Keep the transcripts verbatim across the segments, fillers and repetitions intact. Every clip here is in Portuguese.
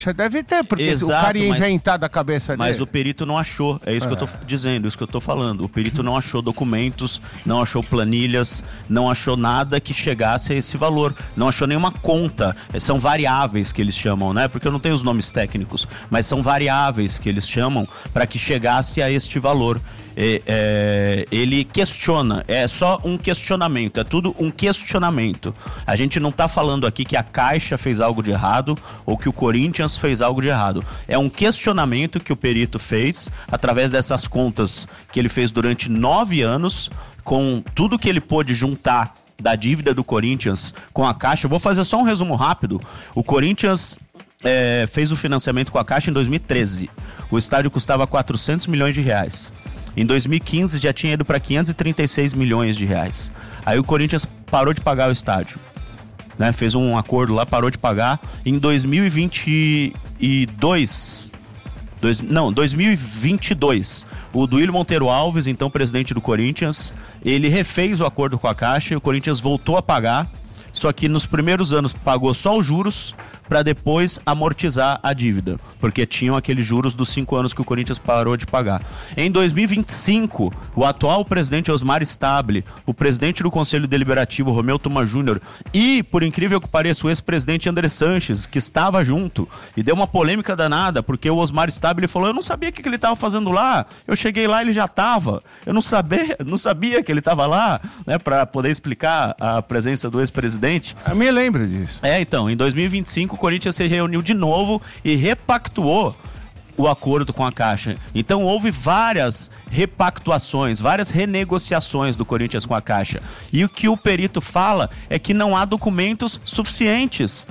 Deve ter, porque Exato, o cara ia mas, inventar da cabeça mas dele. Mas o perito não achou, é isso é. que eu tô dizendo, isso que eu tô falando. O perito não achou documentos, não achou planilhas, não achou nada que chegasse a esse valor. Não achou nenhuma conta. São variáveis que eles chamam, né? Porque eu não tenho os nomes técnicos, mas são variáveis que eles chamam para que chegasse a este valor. É, é, ele questiona, é só um questionamento, é tudo um questionamento. A gente não está falando aqui que a Caixa fez algo de errado ou que o Corinthians fez algo de errado. É um questionamento que o perito fez através dessas contas que ele fez durante nove anos, com tudo que ele pôde juntar da dívida do Corinthians com a Caixa. Eu vou fazer só um resumo rápido. O Corinthians é, fez o financiamento com a Caixa em dois mil e treze. O estádio custava quatrocentos milhões de reais. Em dois mil e quinze já tinha ido para quinhentos e trinta e seis milhões de reais. Aí o Corinthians parou de pagar o estádio, né? Fez um acordo lá, parou de pagar. Em dois mil e vinte e dois, dois, não, dois mil e vinte e dois, o Duílio Monteiro Alves, então presidente do Corinthians, ele refez o acordo com a Caixa e o Corinthians voltou a pagar. Só que nos primeiros anos pagou só os juros para depois amortizar a dívida, porque tinham aqueles juros dos cinco anos que o Corinthians parou de pagar. Em dois mil e vinte e cinco, o atual presidente Osmar Stabile, o presidente do Conselho Deliberativo Romeu Tuma Júnior e, por incrível que pareça, o ex-presidente André Sanches, que estava junto, e deu uma polêmica danada, porque o Osmar Stabile falou: eu não sabia o que ele estava fazendo lá, eu cheguei lá e ele já estava, eu não sabia, não sabia que ele estava lá, né, para poder explicar a presença do ex-presidente. Eu me lembro disso. É, então, em dois mil e vinte e cinco, o Corinthians se reuniu de novo e repactuou o acordo com a Caixa. Então houve várias repactuações, várias renegociações do Corinthians com a Caixa. E o que o perito fala é que não há documentos suficientes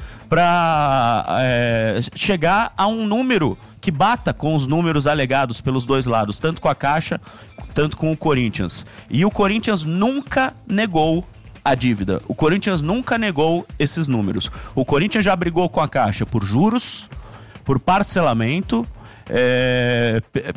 para é, chegar a um número que bata com os números alegados pelos dois lados, tanto com a Caixa, tanto com o Corinthians. E o Corinthians nunca negou a dívida. O Corinthians nunca negou esses números. O Corinthians já brigou com a Caixa por juros, por parcelamento, é, p-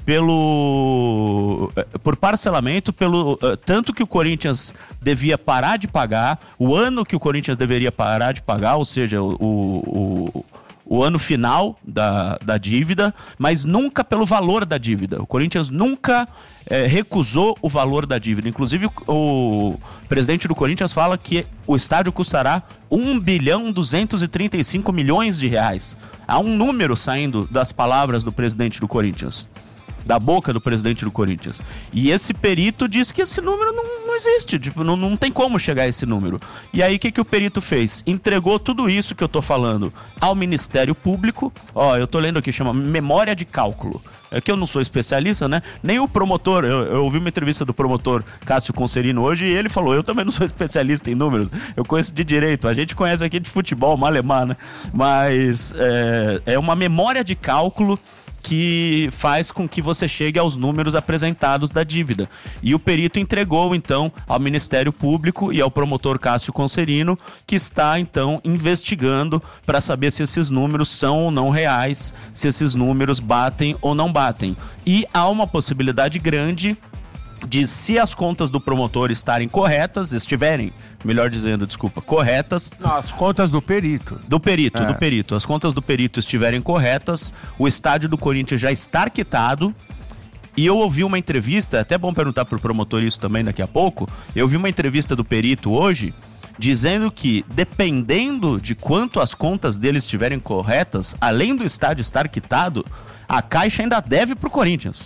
pelo por parcelamento, pelo uh, tanto que o Corinthians devia parar de pagar, o ano que o Corinthians deveria parar de pagar, ou seja, o, o, o ano final da, da dívida, mas nunca pelo valor da dívida. O Corinthians nunca É, recusou o valor da dívida. Inclusive, o, o presidente do Corinthians fala que o estádio custará um bilhão duzentos e trinta e cinco milhões de reais. Há um número saindo das palavras do presidente do Corinthians, da boca do presidente do Corinthians. E esse perito diz que esse número não, não existe, tipo, não, não tem como chegar a esse número. E aí o que, que o perito fez? Entregou tudo isso que eu tô falando ao Ministério Público. Ó, eu tô lendo aqui, chama memória de cálculo. É que eu não sou especialista, né? Nem o promotor, eu, eu ouvi uma entrevista do promotor Cássio Concerino hoje e ele falou: eu também não sou especialista em números, eu conheço de direito, a gente conhece aqui de futebol, malemar, né? Mas é, é uma memória de cálculo que faz com que você chegue aos números apresentados da dívida. E o perito entregou, então, ao Ministério Público e ao promotor Cássio Concerino, que está, então, investigando para saber se esses números são ou não reais, se esses números batem ou não batem. E há uma possibilidade grande de, se as contas do promotor estarem corretas, estiverem, melhor dizendo, desculpa, corretas... Não, as contas do perito. Do perito, é. do perito. As contas do perito estiverem corretas, o estádio do Corinthians já está quitado. E eu ouvi uma entrevista, até bom perguntar pro promotor isso também daqui a pouco, eu vi uma entrevista do perito hoje, dizendo que, dependendo de quanto as contas dele estiverem corretas, além do estádio estar quitado, a Caixa ainda deve pro Corinthians.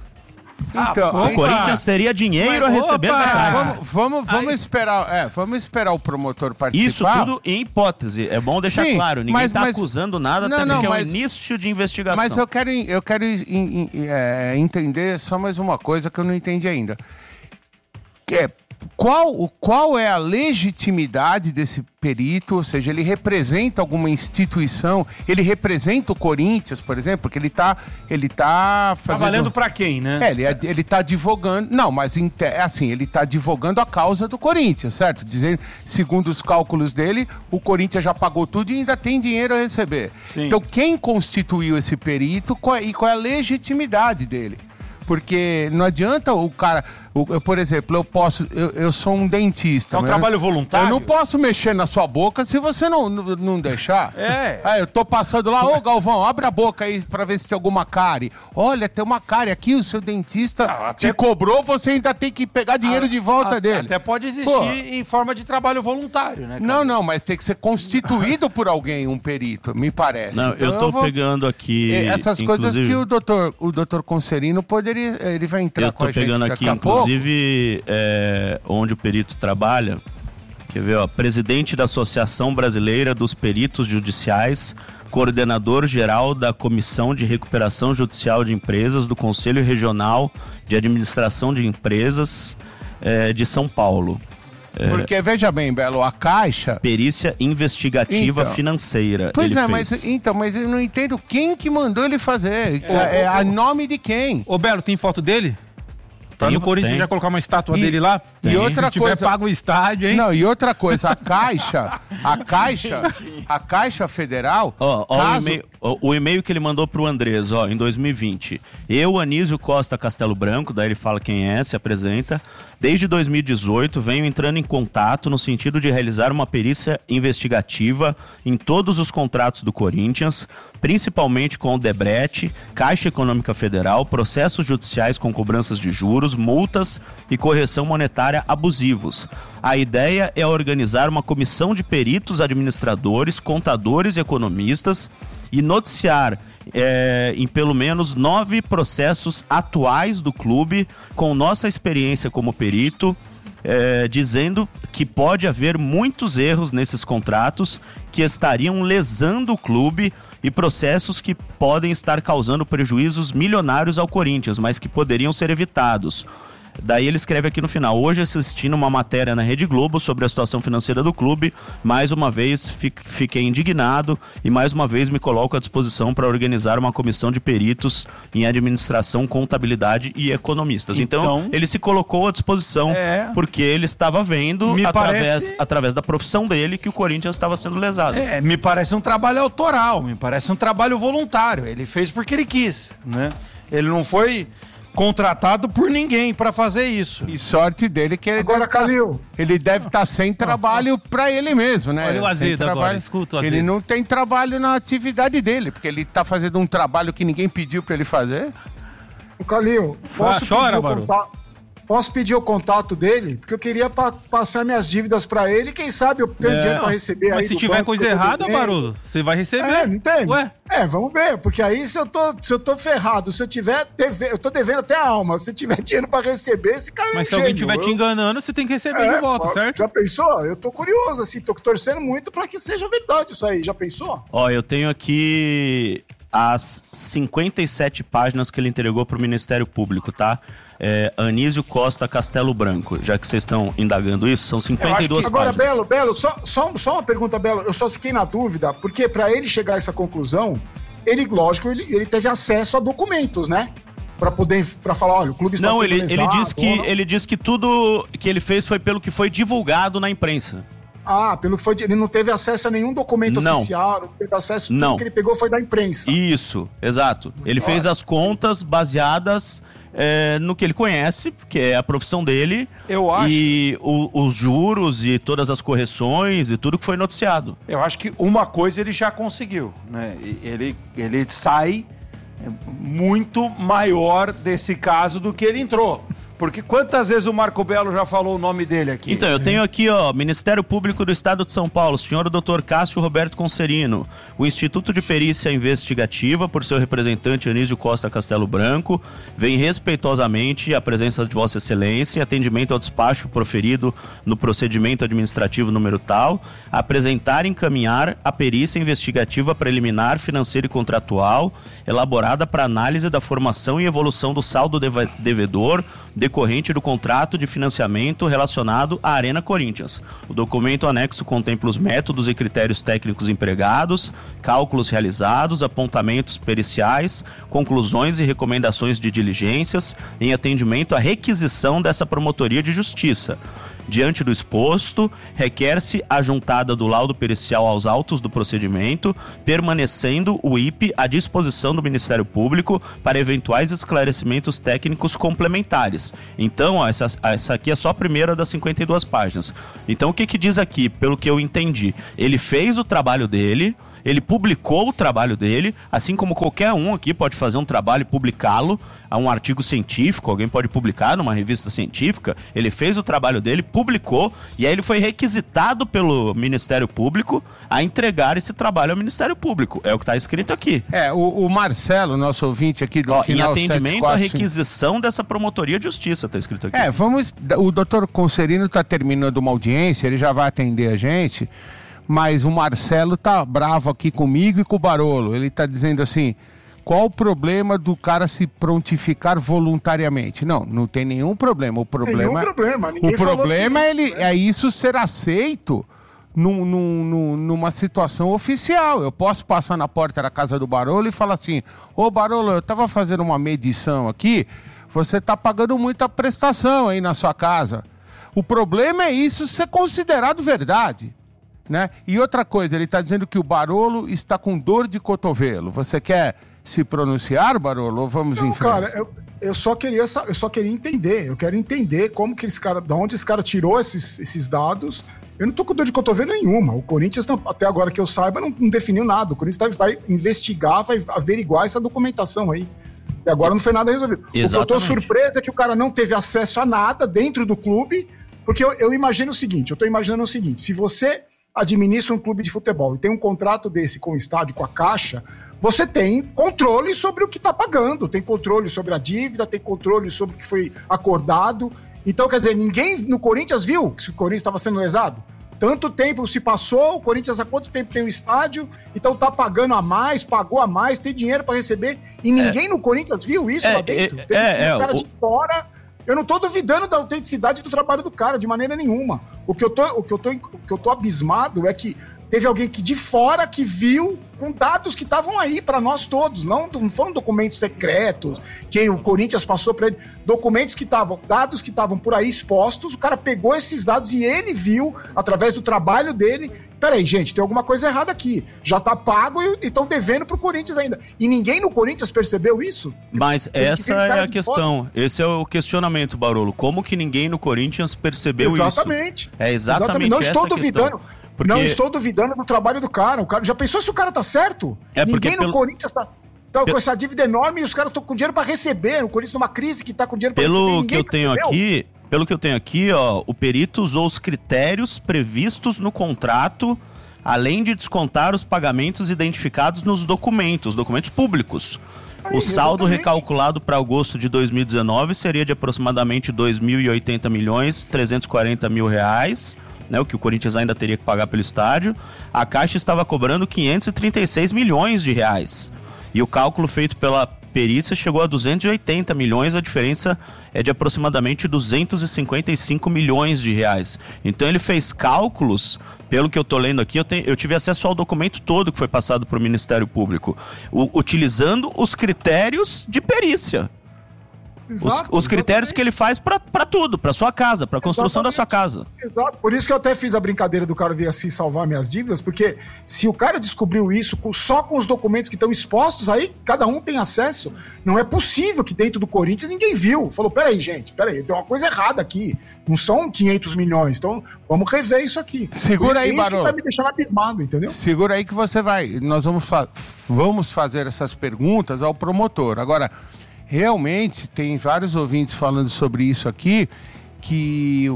Então, ah, o Corinthians teria dinheiro Mas, a receber opa, da Caixa. Vamos, vamos, vamos esperar, é, vamos esperar o promotor participar. Isso tudo em hipótese, é bom deixar Sim, claro, ninguém está acusando nada, não, até não, porque mas, é o início de investigação. Mas eu quero, eu quero in, in, é, entender só mais uma coisa que eu não entendi ainda. Que é, qual, qual é a legitimidade desse perito? Ou seja, ele representa alguma instituição? Ele representa o Corinthians, por exemplo? Porque ele está ele tá fazendo... Tá valendo pra quem, né? É, ele, ele tá advogando... Não, mas assim, ele tá advogando a causa do Corinthians, certo? Dizendo, segundo os cálculos dele, o Corinthians já pagou tudo e ainda tem dinheiro a receber. Sim. Então, quem constituiu esse perito qual, e qual é a legitimidade dele? Porque não adianta o cara... O, eu, por exemplo, eu posso. Eu, eu sou um dentista. É um trabalho voluntário? Eu não posso mexer na sua boca se você não, não, não deixar. É. Aí eu tô passando lá, ô Galvão, abre a boca aí pra ver se tem alguma cárie. Olha, tem uma cárie aqui, o seu dentista Não, até... te cobrou, você ainda tem que pegar dinheiro ah, de volta a, dele. Até pode existir Pô. em forma de trabalho voluntário, né, cara? Não, não, mas tem que ser constituído por alguém, um perito, me parece. Não, então, eu tô eu vou... pegando aqui. Essas inclusive... coisas que o doutor, o doutor Concerino poderia. Ele vai entrar com a gente. Eu tô pegando aqui, inclusive, é, onde o perito trabalha. Quer ver, ó? Presidente da Associação Brasileira dos Peritos Judiciais, coordenador geral da Comissão de Recuperação Judicial de Empresas do Conselho Regional de Administração de Empresas é, de São Paulo. Porque, veja bem, Belo, a Caixa... Perícia investigativa então, financeira. Pois ele é, fez. mas então, mas eu não entendo quem que mandou ele fazer. É, é a nome de quem? Ô, Belo, tem foto dele? Pra Tem, no Corinthians tem. já colocar uma estátua E- dele lá? e Tem. outra Se tiver coisa- pago o estádio, hein? Não, e outra coisa, a Caixa, a Caixa, a Caixa Federal... Ó, ó caso- o, e-mail, ó, o e-mail que ele mandou pro Andrés, ó, em dois mil e vinte. Eu, Anísio Costa Castelo Branco, daí ele fala quem é, se apresenta. Desde dois mil e dezoito, venho entrando em contato no sentido de realizar uma perícia investigativa em todos os contratos do Corinthians, principalmente com o Debrecht, Caixa Econômica Federal, processos judiciais com cobranças de juros, multas e correção monetária abusivos. A ideia é organizar uma comissão de peritos administradores, contadores e economistas e noticiar é, em pelo menos nove processos atuais do clube, com nossa experiência como perito, é, dizendo que pode haver muitos erros nesses contratos que estariam lesando o clube e processos que podem estar causando prejuízos milionários ao Corinthians, mas que poderiam ser evitados. Daí ele escreve aqui no final: hoje assistindo uma matéria na Rede Globo sobre a situação financeira do clube, mais uma vez fi- fiquei indignado e mais uma vez me coloco à disposição para organizar uma comissão de peritos em administração, contabilidade e economistas. Então, Então, ele se colocou à disposição É. porque ele estava vendo Me através, parece- através da profissão dele que o Corinthians estava sendo lesado. É, me parece um trabalho autoral, me parece um trabalho voluntário. Ele fez porque ele quis, né? Ele não foi contratado por ninguém pra fazer isso. E sorte dele que ele Agora, deve tá- Calil. ele deve estar sem trabalho pra ele mesmo, né? Olha o Sem Azedo agora, trabalho. escuta o Ele Azedo. não tem trabalho na atividade dele, porque ele tá fazendo um trabalho que ninguém pediu pra ele fazer. O Calil, posso, chora, pedir o Barulho. contato, posso pedir o contato dele? Porque eu queria pa- passar minhas dívidas pra ele. Quem sabe eu tenho É. dinheiro pra receber aí Mas se do tiver banco coisa que eu tô errada, devendo. Barulho, você vai receber. É, não tem? Ué? É, vamos ver, porque aí se eu tô, se eu tô ferrado, se eu tiver, deve, eu tô devendo até a alma, se tiver dinheiro pra receber, esse cara é um Mas se alguém gênio. estiver te Eu- enganando, você tem que receber É, de volta, ó, certo? Já pensou? Eu tô curioso, assim, tô torcendo muito pra que seja verdade isso aí, já pensou? Ó, eu tenho aqui as cinquenta e sete páginas que ele entregou pro Ministério Público, tá? É, Anísio Costa Castelo Branco, já que vocês estão indagando isso, são Eu cinquenta acho e duas que- Agora, páginas. Belo, Belo, só, só, só uma pergunta, Belo. Eu só fiquei na dúvida, porque pra ele chegar a essa conclusão, ele, lógico, ele, ele teve acesso a documentos, né? Pra poder, pra falar, olha, o clube está Não, sendo ele, ele, lesado, diz que, ou não. ele diz que tudo que ele fez foi pelo que foi divulgado na imprensa. Ah, pelo que foi, ele não teve acesso a nenhum documento Não. oficial, não teve acesso, tudo Não. que ele pegou foi da imprensa. Isso, exato. Ele fez as contas baseadas é, no que ele conhece, que é a profissão dele. Eu acho- E o- os juros e todas as correções e tudo que foi noticiado. Eu acho que uma coisa ele já conseguiu, né? E Ele, ele sai muito maior desse caso do que ele entrou. Porque quantas vezes o Marco Belo já falou o nome dele aqui? Então, eu tenho aqui, ó, Ministério Público do Estado de São Paulo, senhor doutor Cássio Roberto Concerino, o Instituto de Perícia Investigativa, por seu representante Anísio Costa Castelo Branco, vem respeitosamente à presença de Vossa Excelência, em atendimento ao despacho proferido no procedimento administrativo número tal, apresentar e encaminhar a perícia investigativa preliminar, financeira e contratual, elaborada para análise da formação e evolução do saldo deva- devedor, decorrente do contrato de financiamento relacionado à Arena Corinthians. O documento anexo contempla os métodos e critérios técnicos empregados, cálculos realizados, apontamentos periciais, conclusões e recomendações de diligências em atendimento à requisição dessa promotoria de justiça. Diante do exposto, requer-se a juntada do laudo pericial aos autos do procedimento, permanecendo o I P à disposição do Ministério Público para eventuais esclarecimentos técnicos complementares. Então, ó, essa, essa aqui é só a primeira das cinquenta e duas páginas. Então, o que que diz aqui, pelo que eu entendi? Ele fez o trabalho dele, ele publicou o trabalho dele, assim como qualquer um aqui pode fazer um trabalho e publicá-lo, a um artigo científico, alguém pode publicar numa revista científica, ele fez o trabalho dele, publicou, e aí ele foi requisitado pelo Ministério Público a entregar esse trabalho ao Ministério Público. É o que está escrito aqui. É, o, o Marcelo, nosso ouvinte aqui do Ó, final em atendimento sete quatro à cinco. requisição dessa promotoria de justiça, está escrito aqui. É, vamos... O doutor Concerino está terminando uma audiência, ele já vai atender a gente... Mas o Marcelo tá bravo aqui comigo e com o Barolo. Ele tá dizendo assim, qual o problema do cara se prontificar voluntariamente? Não, não tem nenhum problema. O problema, Nenhum problema. Ninguém o problema que... é, ele, é isso ser aceito num, num, num, numa situação oficial. Eu posso passar na porta da casa do Barolo e falar assim, ô Barolo, eu tava fazendo uma medição aqui, você tá pagando muita prestação aí na sua casa. O problema é isso ser considerado verdade. Né? E outra coisa, ele está dizendo que o Barolo está com dor de cotovelo. Você quer se pronunciar, Barolo, ou vamos Não, em frente? cara, eu, eu, só queria, eu só queria entender. Eu quero entender como que esse cara, de onde esse cara tirou esses, esses dados. Eu não tô com dor de cotovelo nenhuma. O Corinthians, até agora que eu saiba, não, não definiu nada. O Corinthians vai investigar, vai averiguar essa documentação aí. E agora não foi nada resolvido. Exatamente. O que eu tô surpreso é que o cara não teve acesso a nada dentro do clube, porque eu, eu imagino o seguinte, eu tô imaginando o seguinte, se você administra um clube de futebol e tem um contrato desse com o estádio, com a Caixa, você tem controle sobre o que está pagando, tem controle sobre a dívida, tem controle sobre o que foi acordado. Então, quer dizer, ninguém no Corinthians viu que o Corinthians estava sendo lesado? Tanto tempo se passou, o Corinthians há quanto tempo tem o estádio, então tá pagando a mais, pagou a mais, tem dinheiro para receber, e ninguém é, no Corinthians viu isso é, lá dentro. É, tem é, um é, cara o... de fora... Eu não tô duvidando da autenticidade do trabalho do cara, de maneira nenhuma. O que eu tô, o que eu tô, o que eu tô abismado é que teve alguém que de fora que viu com dados que estavam aí para nós todos, não, não foram documentos secretos que o Corinthians passou para ele, documentos que estavam, dados que estavam por aí expostos, o cara pegou esses dados e ele viu, através do trabalho dele, peraí, gente, tem alguma coisa errada aqui, já tá pago e estão devendo pro Corinthians ainda. E ninguém no Corinthians percebeu isso? Mas essa é a questão, esse é o questionamento, Barolo, como que ninguém no Corinthians percebeu exatamente. isso? Exatamente. É exatamente não estou essa duvidando. questão. Porque... Não estou duvidando do trabalho do cara. O cara. Já pensou se o cara tá certo? É Ninguém no pelo... Corinthians tá, tá Pel... com essa dívida enorme e os caras estão com dinheiro para receber. O Corinthians numa crise que tá com dinheiro para pelo receber. Que eu tenho percebeu. aqui, pelo que eu tenho aqui, ó, o perito usou os critérios previstos no contrato, além de descontar os pagamentos identificados nos documentos, documentos públicos. Aí, o saldo exatamente. recalculado para agosto de dois mil e dezenove seria de aproximadamente dois mil e oitenta milhões, trezentos e quarenta mil reais, né, o que o Corinthians ainda teria que pagar pelo estádio. A Caixa estava cobrando quinhentos e trinta e seis milhões de reais. E o cálculo feito pela perícia chegou a duzentos e oitenta milhões, a diferença é de aproximadamente duzentos e cinquenta e cinco milhões de reais. Então ele fez cálculos, pelo que eu estou lendo aqui, eu, tenho, eu tive acesso ao documento todo que foi passado para o Ministério Público, o, utilizando os critérios de perícia. Exato, os, os critérios exatamente. que ele faz para tudo, para sua casa, para a construção Exatamente. da sua casa. Exato. Por isso que eu até fiz a brincadeira do cara vir assim salvar minhas dívidas, porque se o cara descobriu isso com, só com os documentos que estão expostos, aí cada um tem acesso. Não é possível que dentro do Corinthians ninguém viu. Falou, peraí, gente, peraí, tem uma coisa errada aqui. Não são quinhentos milhões, então vamos rever isso aqui. Segura aí, Barolo. Isso vai me deixar abismado, entendeu? Segura aí que você vai... Nós vamos, fa- vamos fazer essas perguntas ao promotor. Agora... Realmente, tem vários ouvintes falando sobre isso aqui, que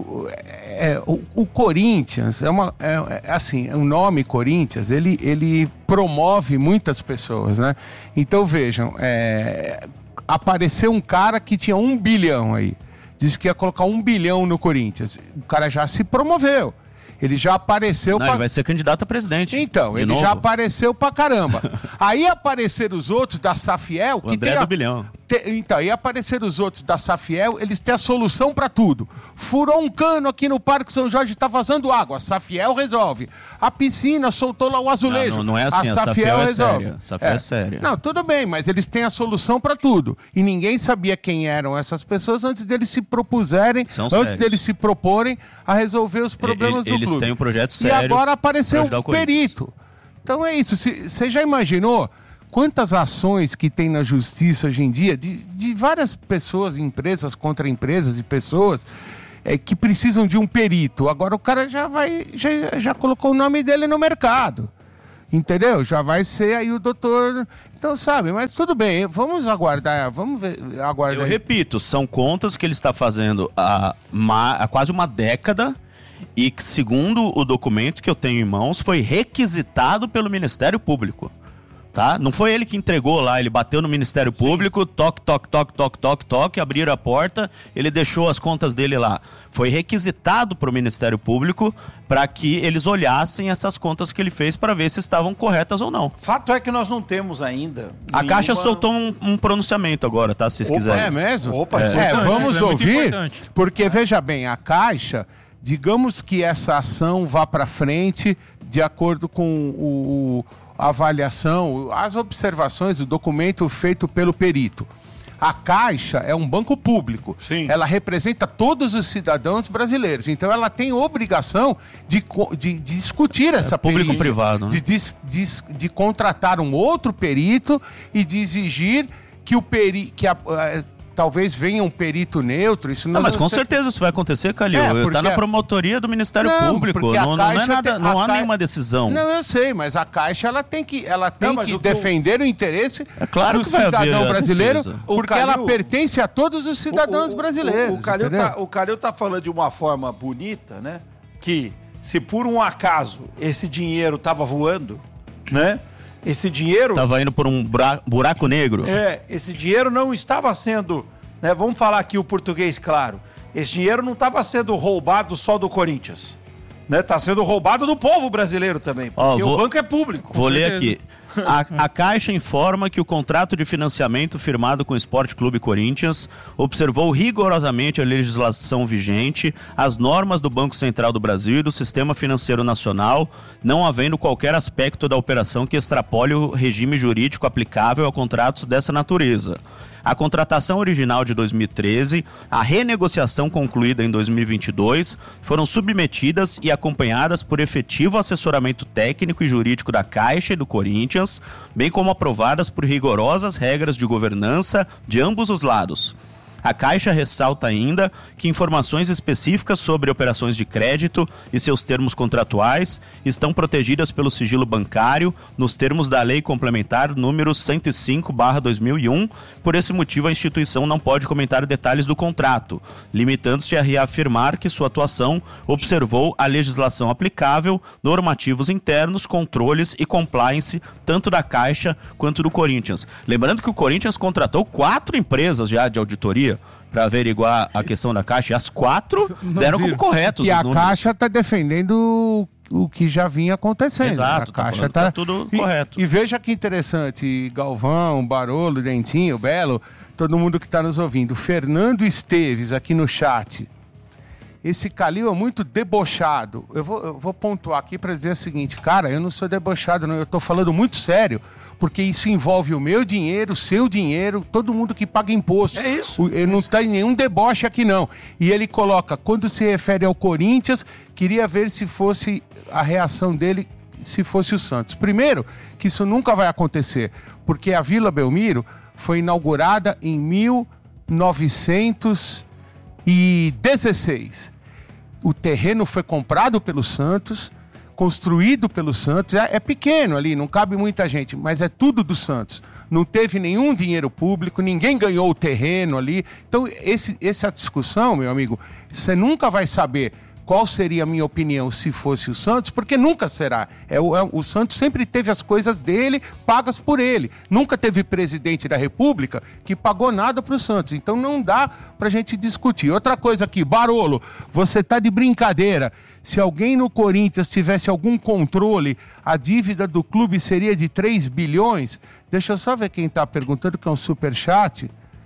é, o, o Corinthians, é uma, é, é assim, o nome Corinthians, ele, ele promove muitas pessoas, né? Então, vejam, é, apareceu um cara que tinha um bilhão aí, disse que ia colocar um bilhão no Corinthians, o cara já se promoveu. Ele já apareceu... Não, pra... ele vai ser candidato a presidente. Então, de ele novo. já apareceu pra caramba. Aí apareceram os outros da Safiel... O que André tem a... do bilhão. te, então, e apareceram os outros da Safiel, eles têm a solução para tudo. Furou um cano aqui no Parque São Jorge, tá vazando água. A Safiel resolve. A piscina soltou lá o azulejo. Não, não, não é assim, a Safiel, a Safiel é resolve. Séria. A Safiel é. é séria. Não, tudo bem, mas eles têm a solução para tudo. E ninguém sabia quem eram essas pessoas antes deles se propuserem, São antes sérios. deles se proporem a resolver os problemas e, do eles clube. Eles têm um projeto sério. E agora apareceu um perito. Então é isso. Você já imaginou quantas ações que tem na justiça hoje em dia de, de várias pessoas, empresas contra empresas e pessoas é, que precisam de um perito? Agora o cara já vai, já, já colocou o nome dele no mercado. Entendeu? Já vai ser aí o doutor. Então, sabe, mas tudo bem, vamos aguardar, vamos ver, aguardar. Eu repito, são contas que ele está fazendo há, uma, há quase uma década. E que, segundo o documento que eu tenho em mãos, foi requisitado pelo Ministério Público, tá? Não foi ele que entregou lá, ele bateu no Ministério Público, toque, toque, toque, toque, toque, toque, abriram a porta, ele deixou as contas dele lá. Foi requisitado para o Ministério Público para que eles olhassem essas contas que ele fez para ver se estavam corretas ou não. Fato é que nós não temos ainda A nenhuma... Caixa soltou um, um pronunciamento agora, tá? Se vocês Opa, quiserem. É mesmo? Opa, é, é, vamos é ouvir, porque veja bem, a Caixa... Digamos que essa ação vá para frente de acordo com o, a avaliação, as observações, o documento feito pelo perito. A Caixa é um banco público. Sim. Ela representa todos os cidadãos brasileiros. Então ela tem obrigação de, de, de discutir essa é público perícia, privado, né? de, de, de, de contratar um outro perito e de exigir que o perito... Que a, talvez venha um perito neutro. Isso não, mas com ter... certeza isso vai acontecer, Calil. É, Está na promotoria do Ministério não, Público. Não, não, é nada, tem... não há Ca... nenhuma decisão. Não, eu sei, mas a Caixa ela tem que, ela tem não, que o defender o... o interesse é claro do cidadão brasileiro, porque Calil... ela pertence a todos os cidadãos o, o, brasileiros. O, o, Calil tá, o Calil tá falando de uma forma bonita, né? Que se por um acaso esse dinheiro estava voando, né? Esse dinheiro... Estava indo por um buraco negro. É, esse dinheiro não estava sendo... Né, vamos falar aqui o português claro. Esse dinheiro não estava sendo roubado só do Corinthians. Né? Tá sendo roubado do povo brasileiro também. Porque oh, vou, o banco é público. Vou ler aqui. A, a Caixa informa que o contrato de financiamento firmado com o Sport Clube Corinthians observou rigorosamente a legislação vigente, as normas do Banco Central do Brasil e do Sistema Financeiro Nacional, não havendo qualquer aspecto da operação que extrapole o regime jurídico aplicável a contratos dessa natureza. A contratação original de dois mil e treze, a renegociação concluída em dois mil e vinte e dois, foram submetidas e acompanhadas por efetivo assessoramento técnico e jurídico da Caixa e do Corinthians, bem como aprovadas por rigorosas regras de governança de ambos os lados. A Caixa ressalta ainda que informações específicas sobre operações de crédito e seus termos contratuais estão protegidas pelo sigilo bancário nos termos da Lei Complementar número cento e cinco barra dois mil e um. Por esse motivo, a instituição não pode comentar detalhes do contrato, limitando-se a reafirmar que sua atuação observou a legislação aplicável, normativos internos, controles e compliance tanto da Caixa quanto do Corinthians. Lembrando que o Corinthians contratou quatro empresas já de auditoria para averiguar a questão da Caixa, e as quatro deram como corretos e os a números. Caixa está defendendo o que já vinha acontecendo. Exato, a tá Caixa tá tá tudo e, correto. E veja que interessante, Galvão, Barolo, Dentinho, Belo, todo mundo que está nos ouvindo. Fernando Esteves aqui no chat. Esse Calil é muito debochado. Eu vou, eu vou pontuar aqui para dizer o seguinte, cara, eu não sou debochado, não, eu estou falando muito sério. Porque isso envolve o meu dinheiro, o seu dinheiro, todo mundo que paga imposto. É isso. O, não tem nenhum deboche aqui, não. E ele coloca, quando se refere ao Corinthians, queria ver se fosse a reação dele, se fosse o Santos. Primeiro, que isso nunca vai acontecer, porque a Vila Belmiro foi inaugurada em mil novecentos e dezesseis. O terreno foi comprado pelo Santos, construído pelo Santos, é, é pequeno ali, não cabe muita gente, mas é tudo do Santos. Não teve nenhum dinheiro público, ninguém ganhou o terreno ali. Então, esse, essa discussão, meu amigo, você nunca vai saber qual seria a minha opinião se fosse o Santos, porque nunca será. É o, é, o Santos sempre teve as coisas dele pagas por ele. Nunca teve presidente da República que pagou nada para o Santos. Então não dá pra gente discutir. Outra coisa aqui, Barolo, você tá de brincadeira. Se alguém no Corinthians tivesse algum controle, a dívida do clube seria de três bilhões? Deixa eu só ver quem está perguntando, que é um superchat.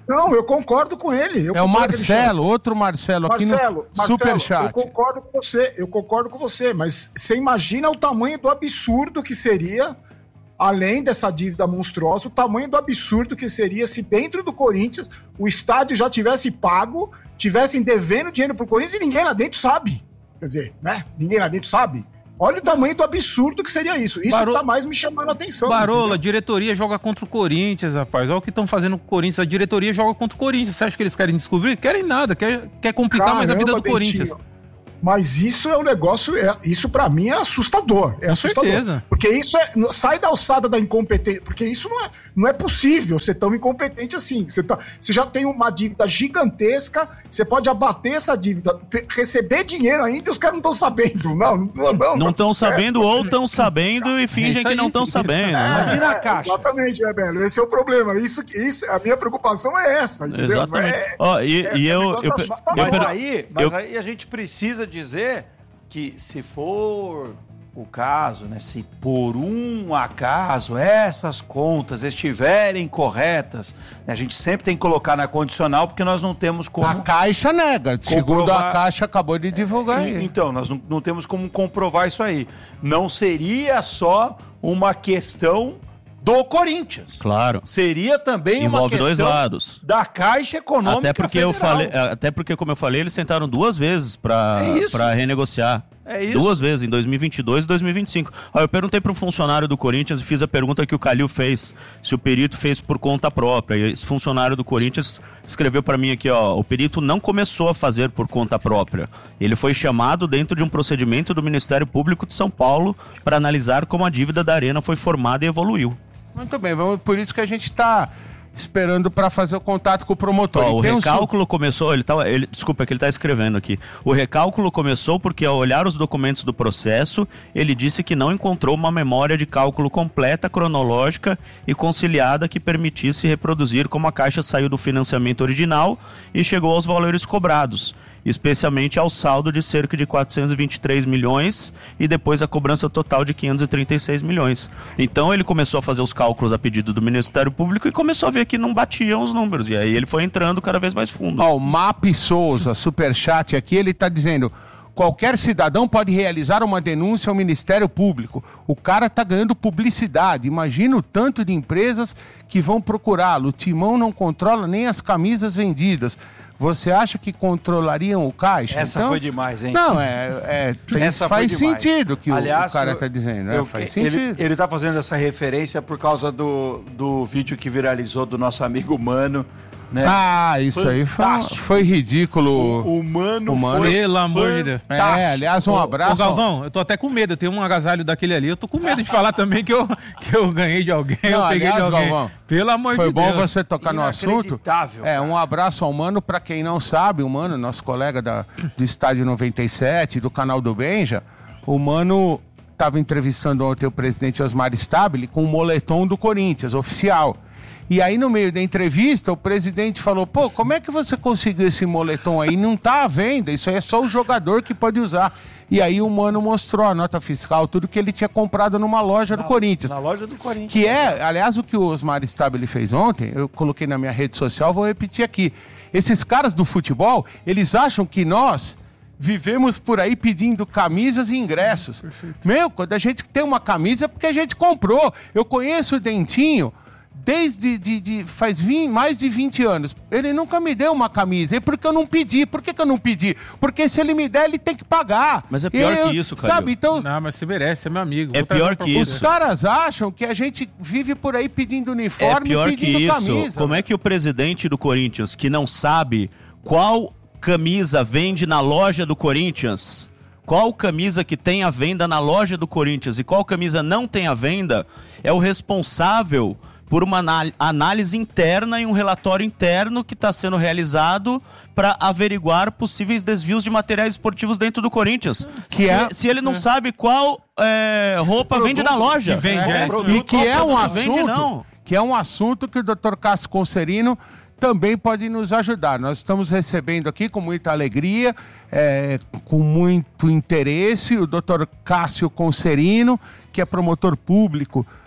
Não, eu concordo com ele. Eu É o concordo que ele chama. Marcelo, outro Marcelo, aqui Marcelo, no Marcelo, Superchat. eu concordo com você, eu concordo com você, mas você imagina o tamanho do absurdo que seria, além dessa dívida monstruosa, o tamanho do absurdo que seria se dentro do Corinthians o estádio já tivesse pago, tivessem devendo dinheiro pro Corinthians e ninguém lá dentro sabe. Quer dizer, né? Ninguém lá dentro sabe. Olha o tamanho do absurdo que seria isso. Isso Barolo... tá mais me chamando a atenção. Barola, a diretoria joga contra o Corinthians, rapaz. Olha o que estão fazendo com o Corinthians. A diretoria joga contra o Corinthians. Você acha que eles querem descobrir? Querem nada. Quer, quer complicar Caramba, mais a vida do Dentinho. Corinthians. Mas isso é um negócio, é, isso pra mim é assustador. É Com assustador. certeza. Porque isso é, sai da alçada da incompetência. Porque isso não é, não é possível ser tão incompetente assim. Você, tá, você já tem uma dívida gigantesca, você pode abater essa dívida, receber dinheiro ainda e os caras não estão sabendo. Não, não, não. Não estão tá sabendo ou estão sabendo e fingem isso que não aí. estão sabendo. né? Mas e na caixa? Exatamente, né, Belo? Esse é o problema. Isso, isso, a minha preocupação é essa. Entendeu? Exatamente. É- Ó, e, é- e é eu, negócio eu, da eu, sua- eu, Mas, per- aí, mas eu- aí a gente precisa dizer que se for o caso, né, se por um acaso essas contas estiverem corretas, né, a gente sempre tem que colocar na condicional porque nós não temos como... A Caixa nega. Segundo Comprovar- a Caixa, acabou de divulgar E- aí. Então, nós não, não temos como comprovar isso aí. Não seria só uma questão do Corinthians. Claro. Seria também Envolve uma dois questão lados. da Caixa Econômica Até porque eu Federal. falei, até porque como eu falei, eles sentaram duas vezes para É isso. para renegociar. É isso. Duas vezes, em dois mil e vinte e dois e dois mil e vinte e cinco. Ó, eu perguntei para um funcionário do Corinthians e fiz a pergunta que o Calil fez, se o perito fez por conta própria. E esse funcionário do Corinthians escreveu para mim aqui, ó, o perito não começou a fazer por conta própria. Ele foi chamado dentro de um procedimento do Ministério Público de São Paulo para analisar como a dívida da Arena foi formada e evoluiu. Muito bem, vamos, por isso que a gente está esperando para fazer o contato com o promotor. Ó, E o tem um recálculo começou, ele tá, ele, desculpa, é que ele está escrevendo aqui. O recálculo começou porque ao olhar os documentos do processo, ele disse que não encontrou uma memória de cálculo completa, cronológica e conciliada que permitisse reproduzir como a Caixa saiu do financiamento original e chegou aos valores cobrados, especialmente ao saldo de cerca de quatrocentos e vinte e três milhões e depois a cobrança total de quinhentos e trinta e seis milhões. Então ele começou a fazer os cálculos a pedido do Ministério Público e começou a ver que não batiam os números. E aí ele foi entrando cada vez mais fundo. Ó, o Map Souza, superchat aqui, ele está dizendo: qualquer cidadão pode realizar uma denúncia ao Ministério Público. O cara está ganhando publicidade. Imagina o tanto de empresas que vão procurá-lo. O Timão não controla nem as camisas vendidas. Você acha que controlariam o caixa? Essa Então, foi demais, hein? Não, é, é tem- Essa faz foi demais. sentido que o- Aliás, o cara eu- está dizendo. né? eu- faz ele, sentido. ele tá fazendo essa referência por causa do, do vídeo que viralizou do nosso amigo Mano, né? Ah, isso aí foi, Fantástico. foi ridículo. O, o Mano o Mano- foi Pelo amor de Deus. fantástico. É, aliás, um Ô, abraço. Ô, Galvão, eu tô até com medo. Eu tenho um agasalho daquele ali. Eu tô com medo de falar também que eu, que eu ganhei de alguém. Não, eu peguei aliás, de alguém. Galvão, Pelo amor Foi de bom Deus. você tocar no assunto. Inacreditável, É, cara. um abraço ao Mano. Pra quem não sabe, o Mano, nosso colega da, do Estádio noventa e sete, do canal do Benja, o Mano estava entrevistando ontem o presidente Osmar Stabile com o moletom do Corinthians, oficial. E aí, no meio da entrevista, o presidente falou: pô, como é que você conseguiu esse moletom aí? Não tá à venda, isso aí é só o jogador que pode usar. E aí o Mano mostrou a nota fiscal, tudo que ele tinha comprado numa loja do Corinthians. Na loja do Corinthians. Que é, aliás, o que o Osmar Stabile fez ontem, eu coloquei na minha rede social, vou repetir aqui. Esses caras do futebol, eles acham que nós vivemos por aí pedindo camisas e ingressos. Perfeito. Meu, quando a gente tem uma camisa é porque a gente comprou. Eu conheço o Dentinho desde de, de, faz vinte, mais de vinte anos. Ele nunca me deu uma camisa. E por que eu não pedi? Por que, que eu não pedi? Porque se ele me der, ele tem que pagar. Mas é pior Eu- que isso, Calil. Sabe, então... Não, mas você merece, é meu amigo. É Vou trazer pior um pra que você. isso. Os caras acham que a gente vive por aí pedindo É uniforme pior e que pedindo isso. camisa. Como é que o presidente do Corinthians, que não sabe qual camisa vende na loja do Corinthians, qual camisa que tem à venda na loja do Corinthians e qual camisa não tem à venda, é o responsável por uma anál- análise interna e um relatório interno que está sendo realizado para averiguar possíveis desvios de materiais esportivos dentro do Corinthians. Que se, é- se ele não sabe qual é, roupa vende na loja. que vende, é. E que é um Não vende, assunto, não. que é um assunto que o doutor Cássio Concerino também pode nos ajudar. Nós estamos recebendo aqui com muita alegria, é, com muito interesse, o doutor Cássio Concerino, que é promotor público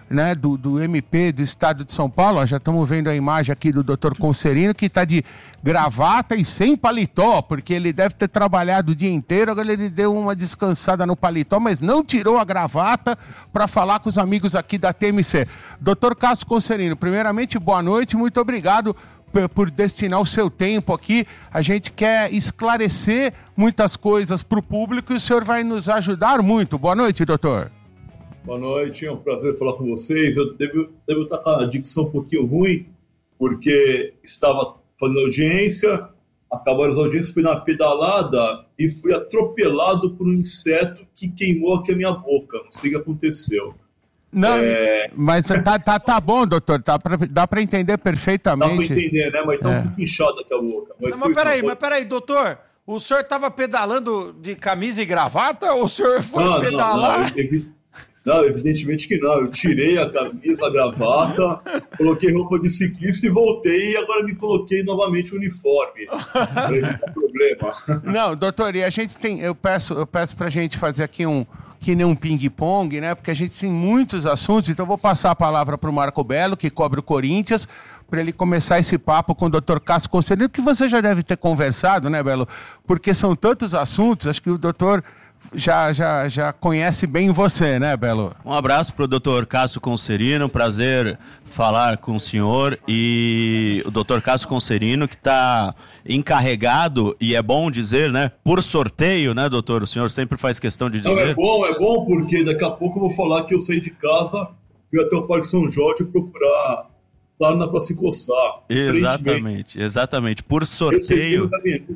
né, do, do M P do Estado de São Paulo. Ó, já estamos vendo a imagem aqui do doutor Concerino, que está de gravata e sem paletó, porque ele deve ter trabalhado o dia inteiro, agora ele deu uma descansada no paletó, mas não tirou a gravata para falar com os amigos aqui da T M C. doutor Cássio Concerino, primeiramente, boa noite, muito obrigado por, por destinar o seu tempo aqui. A gente quer esclarecer muitas coisas para o público e o senhor vai nos ajudar muito. Boa noite, doutor. Boa noite, é um prazer falar com vocês. Eu devo, devo estar com a dicção um pouquinho ruim, porque estava fazendo audiência, acabaram as audiências, fui na pedalada e fui atropelado por um inseto que queimou aqui a minha boca. Não sei o que aconteceu. Não, é... mas tá, tá, tá bom, doutor, tá pra, dá para entender perfeitamente. Dá para entender, né? Mas tá é. um pouco inchado aqui a boca. Mas, Não, mas peraí, mas peraí, doutor, o senhor estava pedalando de camisa e gravata ou o senhor foi não, pedalar? Não, não, evi... não, evidentemente que não. Eu tirei a camisa, a gravata, coloquei roupa de ciclista e voltei e agora me coloquei novamente o uniforme. Para evitar problema. Não, doutor, e a gente tem, eu peço, eu peço pra gente fazer aqui um, que nem um ping-pong, né? Porque a gente tem muitos assuntos, então eu vou passar a palavra pro Marco Belo, que cobre o Corinthians, para ele começar esse papo com o doutor Cássio Concerino, que você já deve ter conversado, né, Belo? Porque são tantos assuntos, acho que o doutor já, já, já conhece bem você, né, Belo? Um abraço para o doutor Cássio Concerino, prazer falar com o senhor, e o doutor Cássio Concerino, que está encarregado, e é bom dizer, né, por sorteio, né, doutor? O senhor sempre faz questão de dizer. Não, é bom, é bom, porque daqui a pouco eu vou falar que eu saí de casa, fui até o Parque São Jorge procurar sarna para se coçar. Exatamente, exatamente. Por sorteio,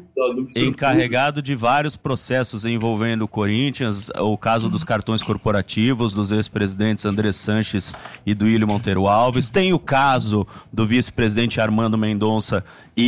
encarregado de vários processos envolvendo o Corinthians, o caso dos cartões corporativos, dos ex-presidentes André Sanches e do Duílio Monteiro Alves, tem o caso do vice-presidente Armando Mendonça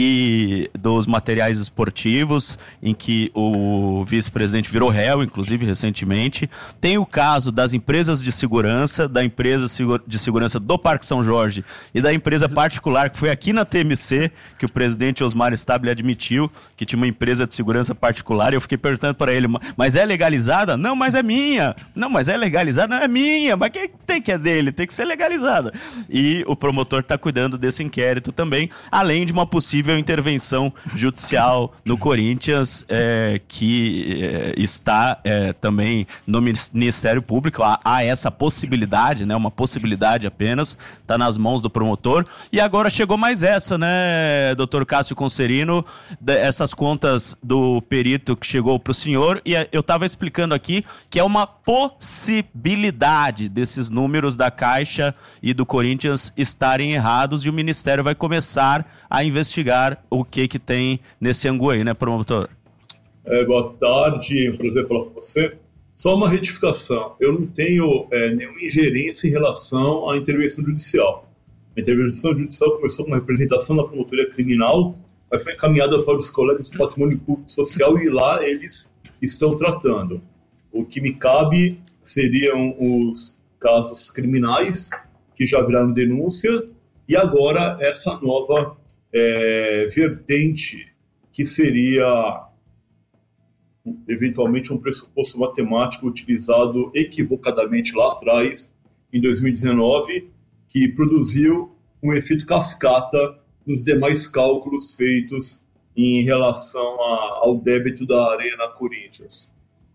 e dos materiais esportivos, em que o vice-presidente virou réu, inclusive recentemente. Tem o caso das empresas de segurança, da empresa de segurança do Parque São Jorge e da empresa particular, que foi aqui na T M C, que o presidente Osmar Stabile admitiu que tinha uma empresa de segurança particular, e eu fiquei perguntando para ele, mas é legalizada? Não, mas é minha. Não, mas é legalizada? Não, é minha. Mas quem tem que é dele? Tem que ser legalizada. E o promotor está cuidando desse inquérito também, além de uma possível intervenção judicial no Corinthians, é, que é, está é, também no Ministério Público. Há, há essa possibilidade, né, uma possibilidade apenas, está nas mãos do promotor. E agora chegou mais essa, né, doutor Cássio Concerino, essas contas do perito que chegou para o senhor, e eu estava explicando aqui que é uma possibilidade desses números da Caixa e do Corinthians estarem errados, e o Ministério vai começar a investigar o que que tem nesse ângulo aí, né, promotor? É, boa tarde, é um prazer falar com você. Só uma retificação, eu não tenho é, nenhuma ingerência em relação à intervenção judicial. A intervenção judicial começou com uma representação da promotoria criminal, mas foi encaminhada para os colegas do patrimônio público e social, e lá eles estão tratando. O que me cabe seriam os casos criminais, que já viraram denúncia, e agora essa nova é, vertente, que seria eventualmente um pressuposto matemático utilizado equivocadamente lá atrás, em dois mil e dezenove, que produziu um efeito cascata nos demais cálculos feitos em relação a, ao débito da Arena Corinthians.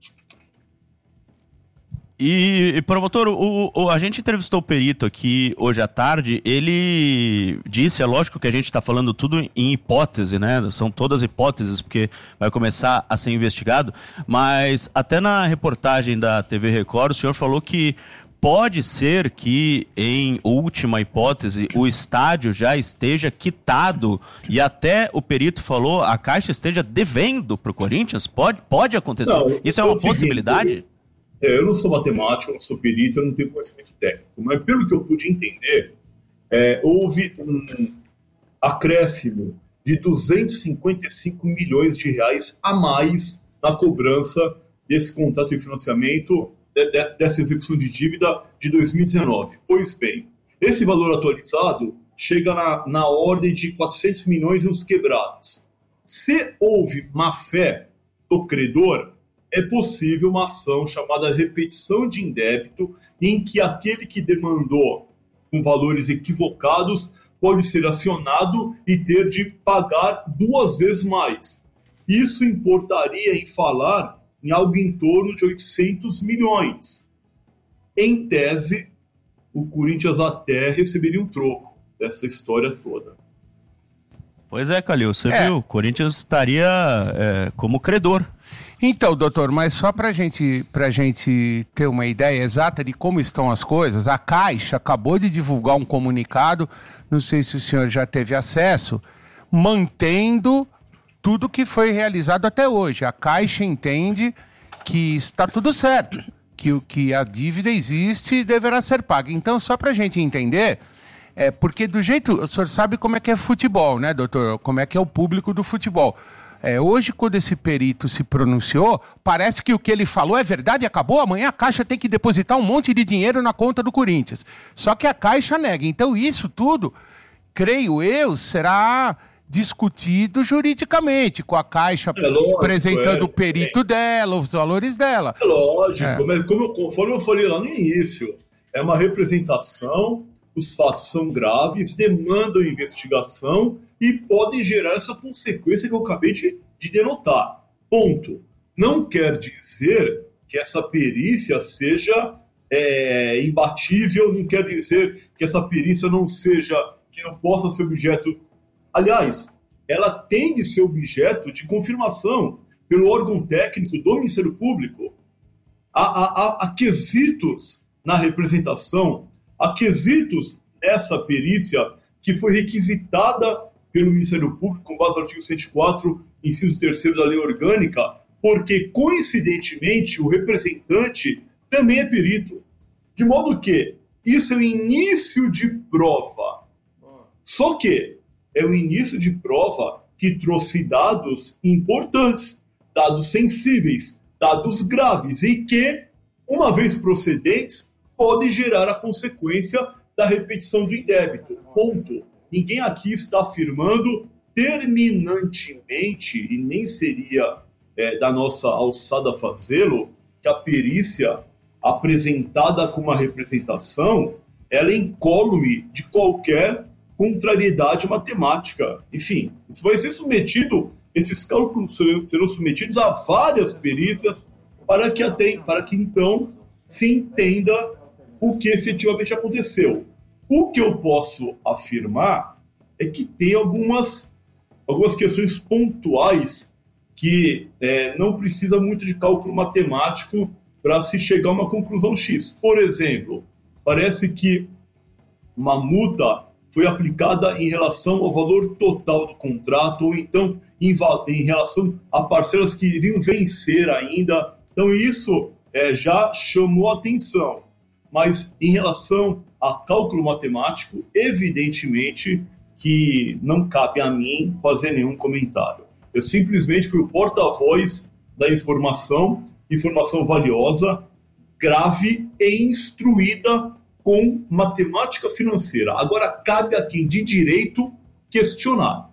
E, e promotor, o, o, a gente entrevistou o perito aqui hoje à tarde, ele disse, é lógico que a gente está falando tudo em hipótese, né? São todas hipóteses, porque vai começar a ser investigado, mas até na reportagem da T V Record, o senhor falou que pode ser que, em última hipótese, o estádio já esteja quitado, e até o perito falou, a Caixa esteja devendo para o Corinthians? Pode, pode acontecer? Não, isso é uma possibilidade? Seguinte, é, eu não sou matemático, eu não sou perito, eu não tenho conhecimento técnico, mas pelo que eu pude entender, é, houve um acréscimo de duzentos e cinquenta e cinco milhões de reais a mais na cobrança desse contrato de financiamento, dessa execução de dívida de dois mil e dezenove. Pois bem, esse valor atualizado chega na, na ordem de quatrocentos milhões e uns quebrados. Se houve má-fé do credor, é possível uma ação chamada repetição de indébito, em que aquele que demandou com valores equivocados pode ser acionado e ter de pagar duas vezes mais. Isso importaria em falar em algo em torno de oitocentos milhões. Em tese, o Corinthians até receberia um troco dessa história toda. Pois é, Calil, você É. viu, o Corinthians estaria é, como credor. Então, doutor, mas só para gente, a gente ter uma ideia exata de como estão as coisas, a Caixa acabou de divulgar um comunicado, não sei se o senhor já teve acesso, mantendo tudo que foi realizado até hoje. A Caixa entende que está tudo certo, que, o- que a dívida existe e deverá ser paga. Então, só para a gente entender, é, porque do jeito, o senhor sabe como é que é futebol, né, doutor? Como é que é o público do futebol. É, hoje, quando esse perito se pronunciou, parece que o que ele falou é verdade e acabou. Amanhã a Caixa tem que depositar um monte de dinheiro na conta do Corinthians. Só que a Caixa nega. Então, isso tudo, creio eu, será discutido juridicamente, com a Caixa É lógico, apresentando é. o perito dela, os valores dela. É lógico, É. mas como eu- conforme eu falei lá no início, é uma representação, os fatos são graves, demandam investigação e podem gerar essa consequência que eu acabei de, de denotar. Ponto. Não quer dizer que essa perícia seja é, imbatível, não quer dizer que essa perícia não seja, que não possa ser objeto. Aliás, ela tem de ser objeto de confirmação pelo órgão técnico do Ministério Público. Há, há, há, há quesitos na representação, há quesitos nessa perícia que foi requisitada pelo Ministério Público com base no artigo cento e quatro, inciso terceiro da Lei Orgânica, porque, coincidentemente, o representante também é perito. De modo que isso é o início de prova. Só que é o início de prova que trouxe dados importantes, dados sensíveis, dados graves e que, uma vez procedentes, podem gerar a consequência da repetição do indébito. Ponto. Ninguém aqui está afirmando terminantemente, e nem seria é, da nossa alçada fazê-lo, que a perícia apresentada com uma representação ela é incólume de qualquer contrariedade matemática. Enfim, isso vai ser submetido, esses cálculos serão, serão submetidos a várias perícias para que, até, para que então se entenda o que efetivamente aconteceu. O que eu posso afirmar é que tem algumas, algumas questões pontuais que é, não precisa muito de cálculo matemático para se chegar a uma conclusão X. Por exemplo, parece que uma multa foi aplicada em relação ao valor total do contrato, ou então em, em relação a parcelas que iriam vencer ainda. Então isso é, já chamou atenção. Mas em relação a cálculo matemático, evidentemente que não cabe a mim fazer nenhum comentário. Eu simplesmente fui o porta-voz da informação, informação valiosa, grave e instruída com matemática financeira. Agora cabe a quem de direito questionar.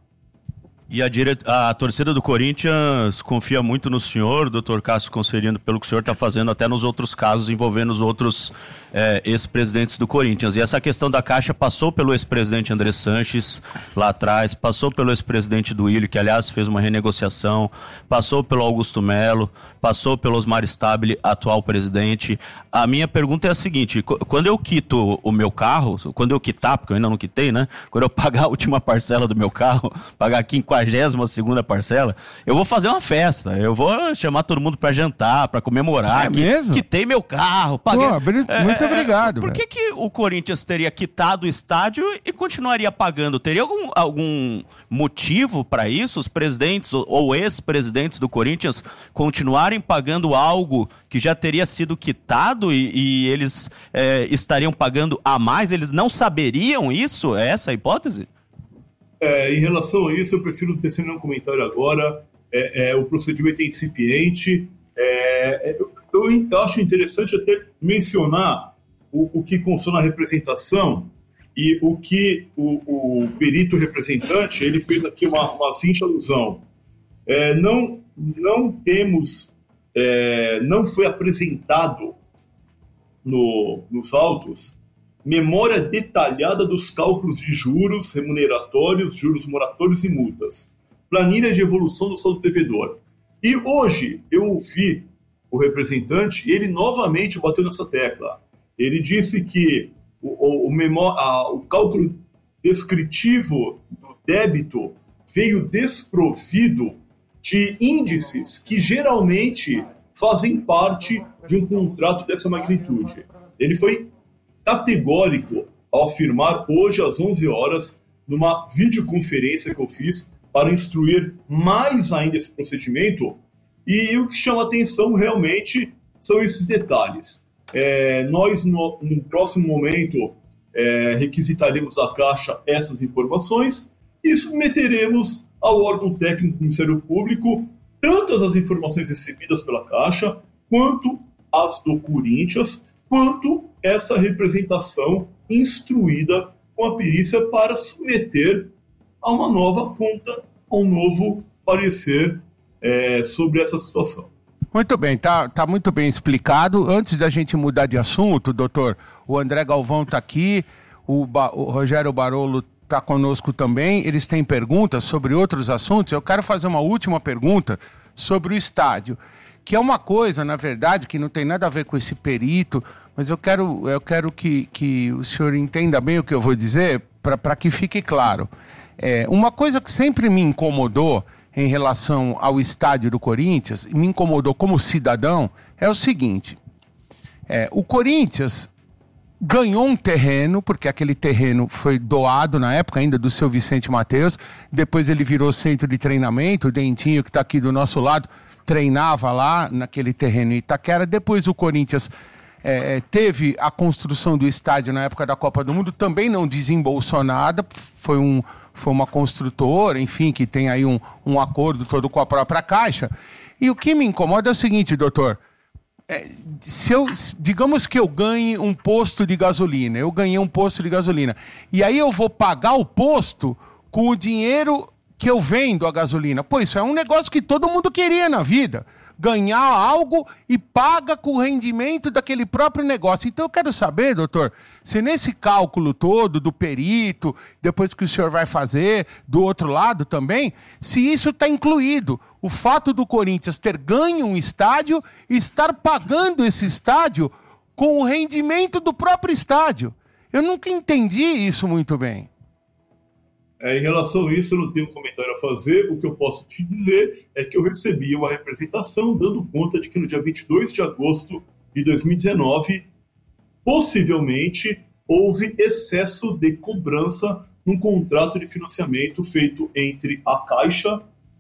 E a, dire... a torcida do Corinthians confia muito no senhor, doutor Cássio Conserino, pelo que o senhor está fazendo até nos outros casos envolvendo os outros é, ex-presidentes do Corinthians. E essa questão da Caixa passou pelo ex-presidente André Sanches lá atrás, passou pelo ex-presidente do Willi, que aliás fez uma renegociação, passou pelo Augusto Melo, passou pelo Osmar Stabile, atual presidente. A minha pergunta é a seguinte: quando eu quito o meu carro, quando eu quitar, porque eu ainda não quitei, né? Quando eu pagar a última parcela do meu carro, pagar a quinquagésima segunda parcela, eu vou fazer uma festa, eu vou chamar todo mundo para jantar, para comemorar, É que mesmo? quitei meu carro, paguei. Pô, bri- muito obrigado, Por que, velho. que o Corinthians teria quitado o estádio e continuaria pagando? Teria algum, algum motivo para isso? Os presidentes ou, ou ex-presidentes do Corinthians continuarem pagando algo que já teria sido quitado e, e eles é, estariam pagando a mais? Eles não saberiam isso? É essa a hipótese? É, em relação a isso, eu prefiro tecer nenhum comentário agora. É, é, o procedimento é incipiente. É, é, eu, eu acho interessante até mencionar o, o que constou na representação e o que o, o perito representante ele fez aqui uma, uma seguinte alusão. É, não, não temos é, não foi apresentado no, nos autos memória detalhada dos cálculos de juros remuneratórios, juros moratórios e multas, planilha de evolução do saldo devedor. E hoje eu ouvi o representante, ele novamente bateu nessa tecla. Ele disse que o, o, o, memó- a, o cálculo descritivo do débito veio desprovido de índices que geralmente fazem parte de um contrato dessa magnitude. Ele foi categórico ao afirmar hoje às onze horas, numa videoconferência que eu fiz para instruir mais ainda esse procedimento, e o que chama atenção realmente são esses detalhes. É, nós, no, no próximo momento, é, requisitaremos à Caixa essas informações e submeteremos ao órgão técnico do Ministério Público tantas as informações recebidas pela Caixa, quanto as do Corinthians, quanto essa representação instruída com a perícia para submeter a uma nova conta, a um novo parecer é, sobre essa situação. Muito bem, tá, tá muito bem explicado. Antes da gente mudar de assunto, doutor, o André Galvão está aqui, o, ba- o Rogério Barolo está conosco também, eles têm perguntas sobre outros assuntos. Eu quero fazer uma última pergunta sobre o estádio, que é uma coisa, na verdade, que não tem nada a ver com esse perito, mas eu quero, eu quero que, que o senhor entenda bem o que eu vou dizer, para que fique claro. É, uma coisa que sempre me incomodou em relação ao estádio do Corinthians, me incomodou como cidadão, é o seguinte, é, o Corinthians ganhou um terreno, porque aquele terreno foi doado na época ainda do seu Vicente Mateus, depois ele virou centro de treinamento, o Dentinho que está aqui do nosso lado, treinava lá naquele terreno em Itaquera, depois o Corinthians é, teve a construção do estádio na época da Copa do Mundo, também não desembolsou nada, foi, um, foi uma construtora, enfim, que tem aí um, um acordo todo com a própria Caixa. E o que me incomoda é o seguinte, doutor, é, se eu, digamos que eu ganhe um posto de gasolina, eu ganhei um posto de gasolina, e aí eu vou pagar o posto com o dinheiro que eu vendo a gasolina. Pô, isso é um negócio que todo mundo queria na vida. Ganhar algo e paga com o rendimento daquele próprio negócio. Então eu quero saber, doutor, se nesse cálculo todo do perito, depois que o senhor vai fazer, do outro lado também, se isso está incluído. O fato do Corinthians ter ganho um estádio e estar pagando esse estádio com o rendimento do próprio estádio. Eu nunca entendi isso muito bem. É, em relação a isso, eu não tenho um comentário a fazer. O que eu posso te dizer é que eu recebi uma representação dando conta de que no dia vinte e dois de agosto de dois mil e dezenove, possivelmente, houve excesso de cobrança num contrato de financiamento feito entre a Caixa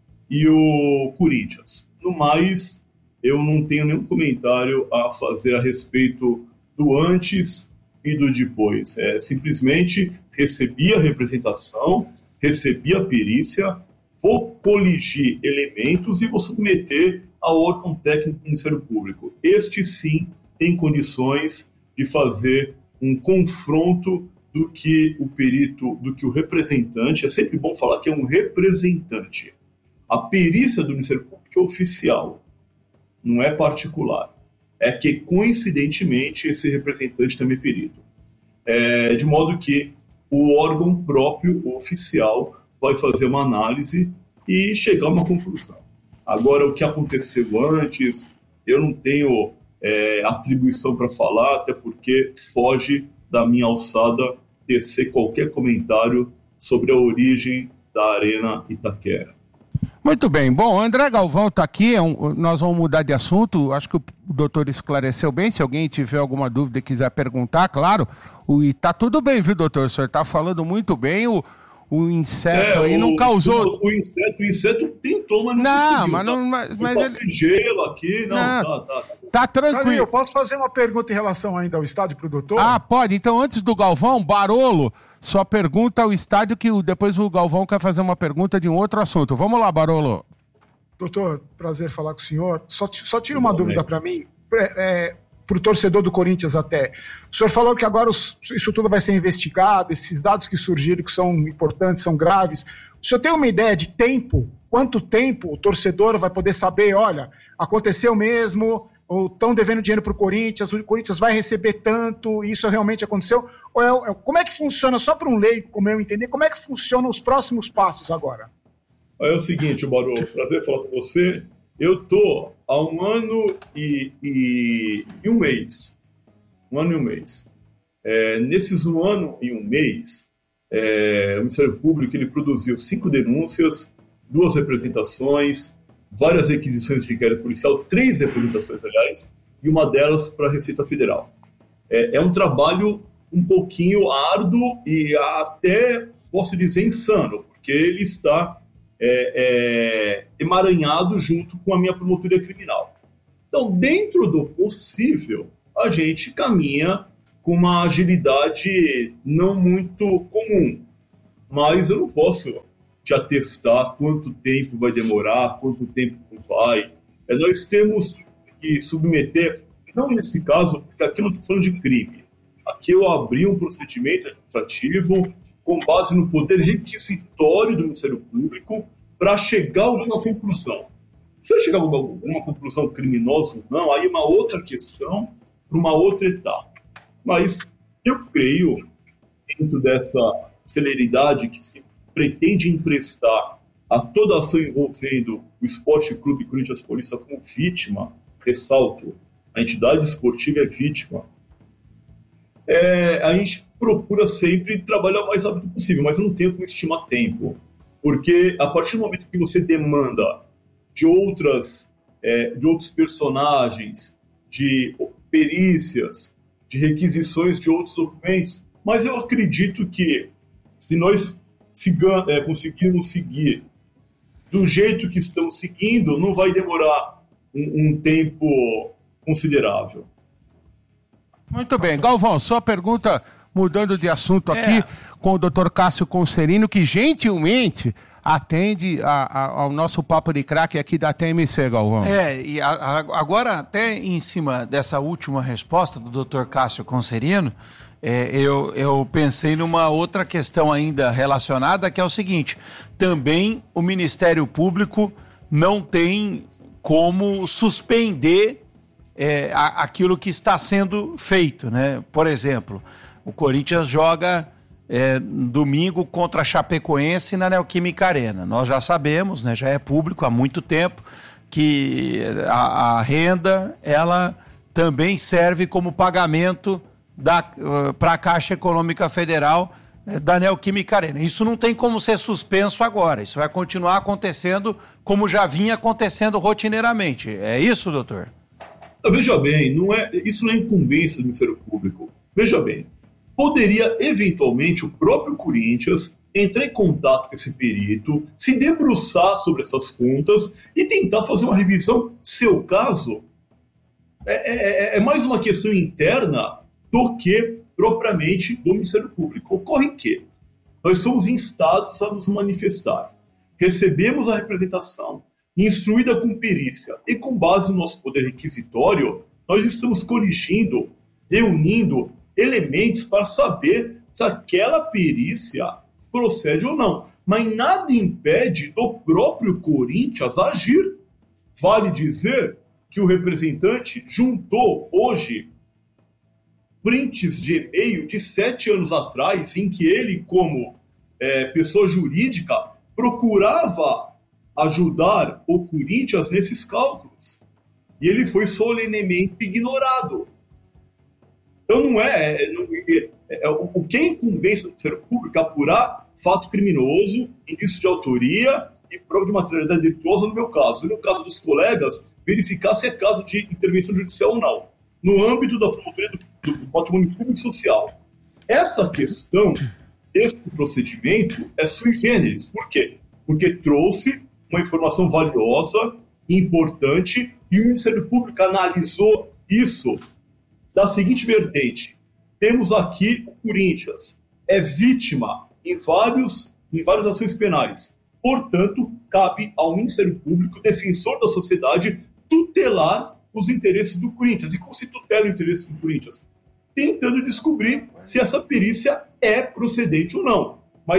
e o Corinthians. No mais, eu não tenho nenhum comentário a fazer a respeito do antes e do depois. É, simplesmente recebi a representação, recebi a perícia, vou coligir elementos e vou submeter ao órgão técnico do Ministério Público. Este sim tem condições de fazer um confronto do que o perito, do que o representante, é sempre bom falar que é um representante. A perícia do Ministério Público é oficial, não é particular. É que, coincidentemente, esse representante também é perito. É, de modo que o órgão próprio, oficial, vai fazer uma análise e chegar a uma conclusão. Agora, o que aconteceu antes, eu não tenho é, atribuição para falar, até porque foge da minha alçada tecer qualquer comentário sobre a origem da Arena Itaquera. Muito bem. Bom, o André Galvão está aqui, é um, nós vamos mudar de assunto, acho que o doutor esclareceu bem, se alguém tiver alguma dúvida e quiser perguntar, claro, o, e tá tudo bem, viu, doutor? O senhor está falando muito bem, o, o inseto é, aí não o, causou... O, o, inseto, o inseto tentou, mas não Não, conseguiu, mas não... Tá, Mas, mas ele... gelo aqui, não, não tá, tá, tá. Tá tranquilo. Aí, eu posso fazer uma pergunta em relação ainda ao estádio para o doutor? Ah, pode. Então, antes do Galvão, Barolo, só pergunta ao estádio que depois o Galvão quer fazer uma pergunta de um outro assunto. Vamos lá, Barolo. Doutor, prazer falar com o senhor. Só, só tira uma dúvida para mim, é, é, para o torcedor do Corinthians até. O senhor falou que agora os, isso tudo vai ser investigado, esses dados que surgiram, que são importantes, são graves. O senhor tem uma ideia de tempo quanto tempo o torcedor vai poder saber, olha, aconteceu mesmo, ou estão devendo dinheiro para o Corinthians, o Corinthians vai receber tanto, isso realmente aconteceu? Ou é, é, como é que funciona, só para um leigo, como eu entender, como é que funcionam os próximos passos agora? É o seguinte, Barô, prazer falar com você. Eu estou há um ano e, e, e um mês. Um ano e um mês. É, nesses um ano e um mês, é, o Ministério Público ele produziu cinco denúncias, duas representações, várias requisições de inquérito policial, três representações, aliás, e uma delas para a Receita Federal. É, é um trabalho um pouquinho árduo e até, posso dizer, insano, porque ele está é, é, emaranhado junto com a minha promotoria criminal. Então, dentro do possível, a gente caminha com uma agilidade não muito comum, mas eu não posso te atestar quanto tempo vai demorar, quanto tempo não vai. É, nós temos que submeter, não nesse caso, porque aqui eu não estou falando de crime. Aqui eu abri um procedimento administrativo com base no poder requisitório do Ministério Público para chegar a alguma conclusão. Se eu chegar a alguma conclusão criminosa ou não, aí é uma outra questão para uma outra etapa. Mas eu creio, dentro dessa celeridade que se pretende emprestar a toda ação envolvendo o Esporte Clube Corinthians Paulista como vítima, ressalto, a entidade esportiva é vítima, é, a gente procura sempre trabalhar o mais rápido possível, mas eu não tenho como estimar tempo, porque a partir do momento que você demanda de, outras, é, de outros personagens, de perícias, de requisições de outros documentos, mas eu acredito que se nós siga, é, conseguirmos seguir do jeito que estamos seguindo, não vai demorar um, um tempo considerável. Muito bem. Galvão, sua pergunta, mudando de assunto aqui, é. com o doutor Cássio Concerino, que gentilmente atende a, a, ao nosso Papo de Craque aqui da T M C, Galvão. É, e a, a, agora, até em cima dessa última resposta do doutor Cássio Concerino, é, eu, eu pensei numa outra questão ainda relacionada, que é o seguinte: também o Ministério Público não tem como suspender é, a, aquilo que está sendo feito, né? Por exemplo, o Corinthians joga é, domingo contra a Chapecoense na Neoquímica Arena. Nós já sabemos, né, já é público há muito tempo, que a, a renda ela também serve como pagamento uh, para a Caixa Econômica Federal uh, da Neoquímica Arena. Isso não tem como ser suspenso agora, isso vai continuar acontecendo como já vinha acontecendo rotineiramente. É isso, doutor? Veja bem, não é, isso não é incumbência do Ministério Público. Veja bem, poderia eventualmente o próprio Corinthians entrar em contato com esse perito, se debruçar sobre essas contas e tentar fazer uma revisão, seu caso. É, é, é mais uma questão interna do que propriamente do Ministério Público. Ocorre que nós somos instados a nos manifestar. Recebemos a representação, instruída com perícia e com base no nosso poder requisitório, nós estamos corrigindo, reunindo elementos para saber se aquela perícia procede ou não. Mas nada impede do próprio Corinthians agir. Vale dizer que o representante juntou hoje prints de e-mail de sete anos atrás, em que ele, como é, pessoa jurídica, procurava ajudar o Corinthians nesses cálculos. E ele foi solenemente ignorado. Então não é... Não, é, é o que é incumbência do Ministério Público é apurar fato criminoso, indício de autoria e prova de materialidade delituosa no meu caso. E no caso dos colegas, verificar se é caso de intervenção judicial ou não, no âmbito da promotoria do, do patrimônio público e social. Essa questão, esse procedimento é sui generis. Por quê? Porque trouxe uma informação valiosa, importante, e o Ministério Público analisou isso da seguinte vertente: temos aqui o Corinthians, é vítima em, vários, em várias ações penais. Portanto, cabe ao Ministério Público, defensor da sociedade, tutelar os interesses do Corinthians. E como se tutela o interesse do Corinthians? Tentando descobrir se essa perícia é procedente ou não. Mas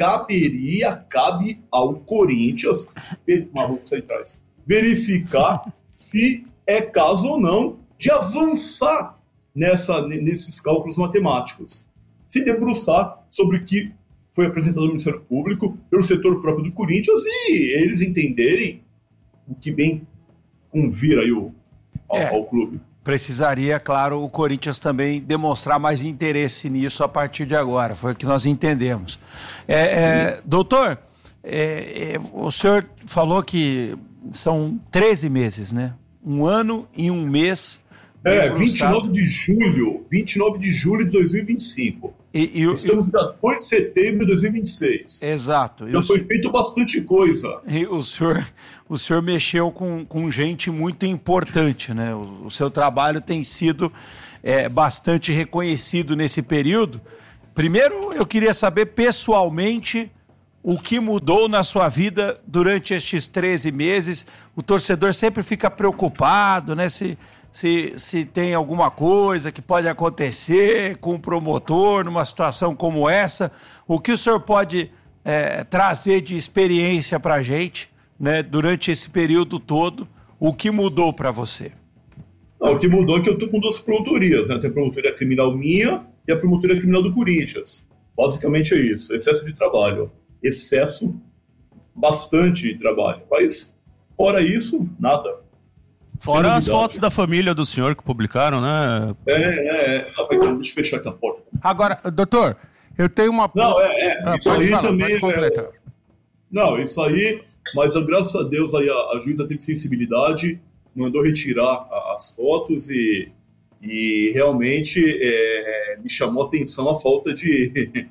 caberia, cabe ao Corinthians, Marrocos centrais, verificar se é caso ou não de avançar nessa, nesses cálculos matemáticos. Se debruçar sobre o que foi apresentado ao Ministério Público, pelo setor próprio do Corinthians, e eles entenderem o que bem convir aí o, ao, É. ao clube. Precisaria, claro, o Corinthians também demonstrar mais interesse nisso a partir de agora. Foi o que nós entendemos. É, é, doutor, é, é, o senhor falou que são treze meses, né? Um ano e um mês. É, debruçado. vinte e nove de julho, vinte e nove de julho de dois mil e vinte e cinco. E, e, o- Estamos dia dois de setembro de dois mil e vinte e seis. Exato. E Já o, foi feito bastante coisa. e o senhor, o senhor mexeu com, com gente muito importante, né? O, o seu trabalho tem sido é, bastante reconhecido nesse período. Primeiro, eu queria saber pessoalmente o que mudou na sua vida durante estes treze meses. O torcedor sempre fica preocupado, né? Se, se, se tem alguma coisa que pode acontecer com o promotor numa situação como essa. O que o senhor pode é, trazer de experiência para a gente, né, durante esse período todo? O que mudou para você? Não, o que mudou é que eu estou com duas promotorias, né? Tem a promotoria criminal minha e a promotoria criminal do Corinthians. Basicamente é isso, excesso de trabalho. Excesso, bastante de trabalho. Mas, fora isso, nada. Fora Sem as novidade. fotos da família do senhor que publicaram, né? É, é, é. Rapaz, então, deixa eu fechar aqui a porta. Agora, doutor, eu tenho uma... Não, é, é. Ah, isso pode aí falar, também pode completar. é... Não, isso aí, mas graças a Deus aí a, a juíza teve sensibilidade, mandou retirar a, as fotos e, e realmente é, me chamou a atenção a falta de...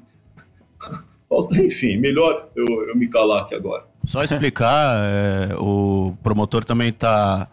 falta, enfim, melhor eu, eu me calar aqui agora. Só explicar, é, o promotor também está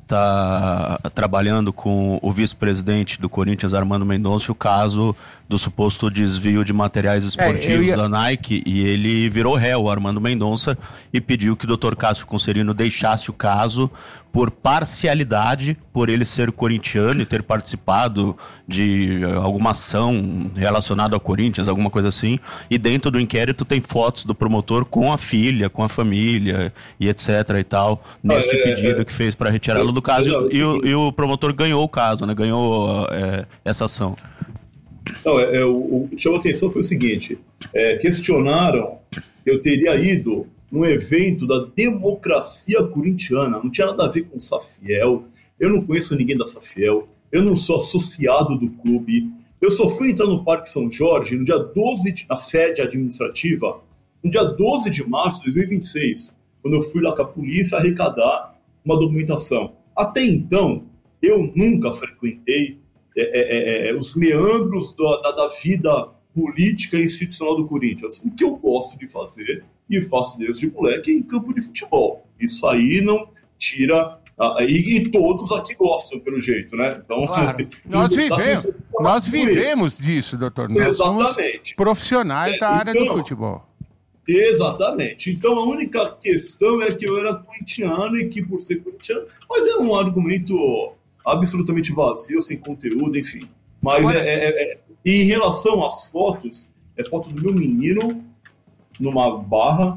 tá trabalhando com o vice-presidente do Corinthians, Armando Mendonça, o caso do suposto desvio de materiais esportivos É, eu ia- da Nike, e ele virou réu, Armando Mendonça, e pediu que o doutor Cássio Conserino deixasse o caso por parcialidade, por ele ser corintiano e ter participado de alguma ação relacionada ao Corinthians, alguma coisa assim, e dentro do inquérito tem fotos do promotor com a filha, com a família e etc e tal, neste Ah, é, pedido é. que fez para retirá-lo do caso, Não, é o e, o, seguinte. e o promotor ganhou o caso, né? Ganhou é, essa ação. Não, é, é, o, o que chamou a atenção foi o seguinte, é, questionaram que eu teria ido num evento da democracia corintiana, não tinha nada a ver com o Safiel, eu não conheço ninguém da Safiel, eu não sou associado do clube, eu só fui entrar no Parque São Jorge no dia doze, de, na sede administrativa, no dia doze de março de dois mil e vinte e seis, quando eu fui lá com a polícia arrecadar uma documentação. Até então, eu nunca frequentei é, é, é, os meandros da, da, da vida política e institucional do Corinthians. O que eu gosto de fazer, e faço desde moleque, é em campo de futebol. Isso aí não tira... Ah, e, e todos aqui gostam, pelo jeito, né? Então, Claro. se- se Nós não gostasse, vivemos, você fala nós com isso. vivemos disso, doutor. Nós somos Exatamente. profissionais É, da área do então- futebol. Exatamente. Então a única questão é que eu era corintiano e que por ser corintiano, mas é um argumento absolutamente vazio, sem conteúdo, enfim. Mas Agora- é, é- é- e em relação às fotos, é foto do meu menino numa barra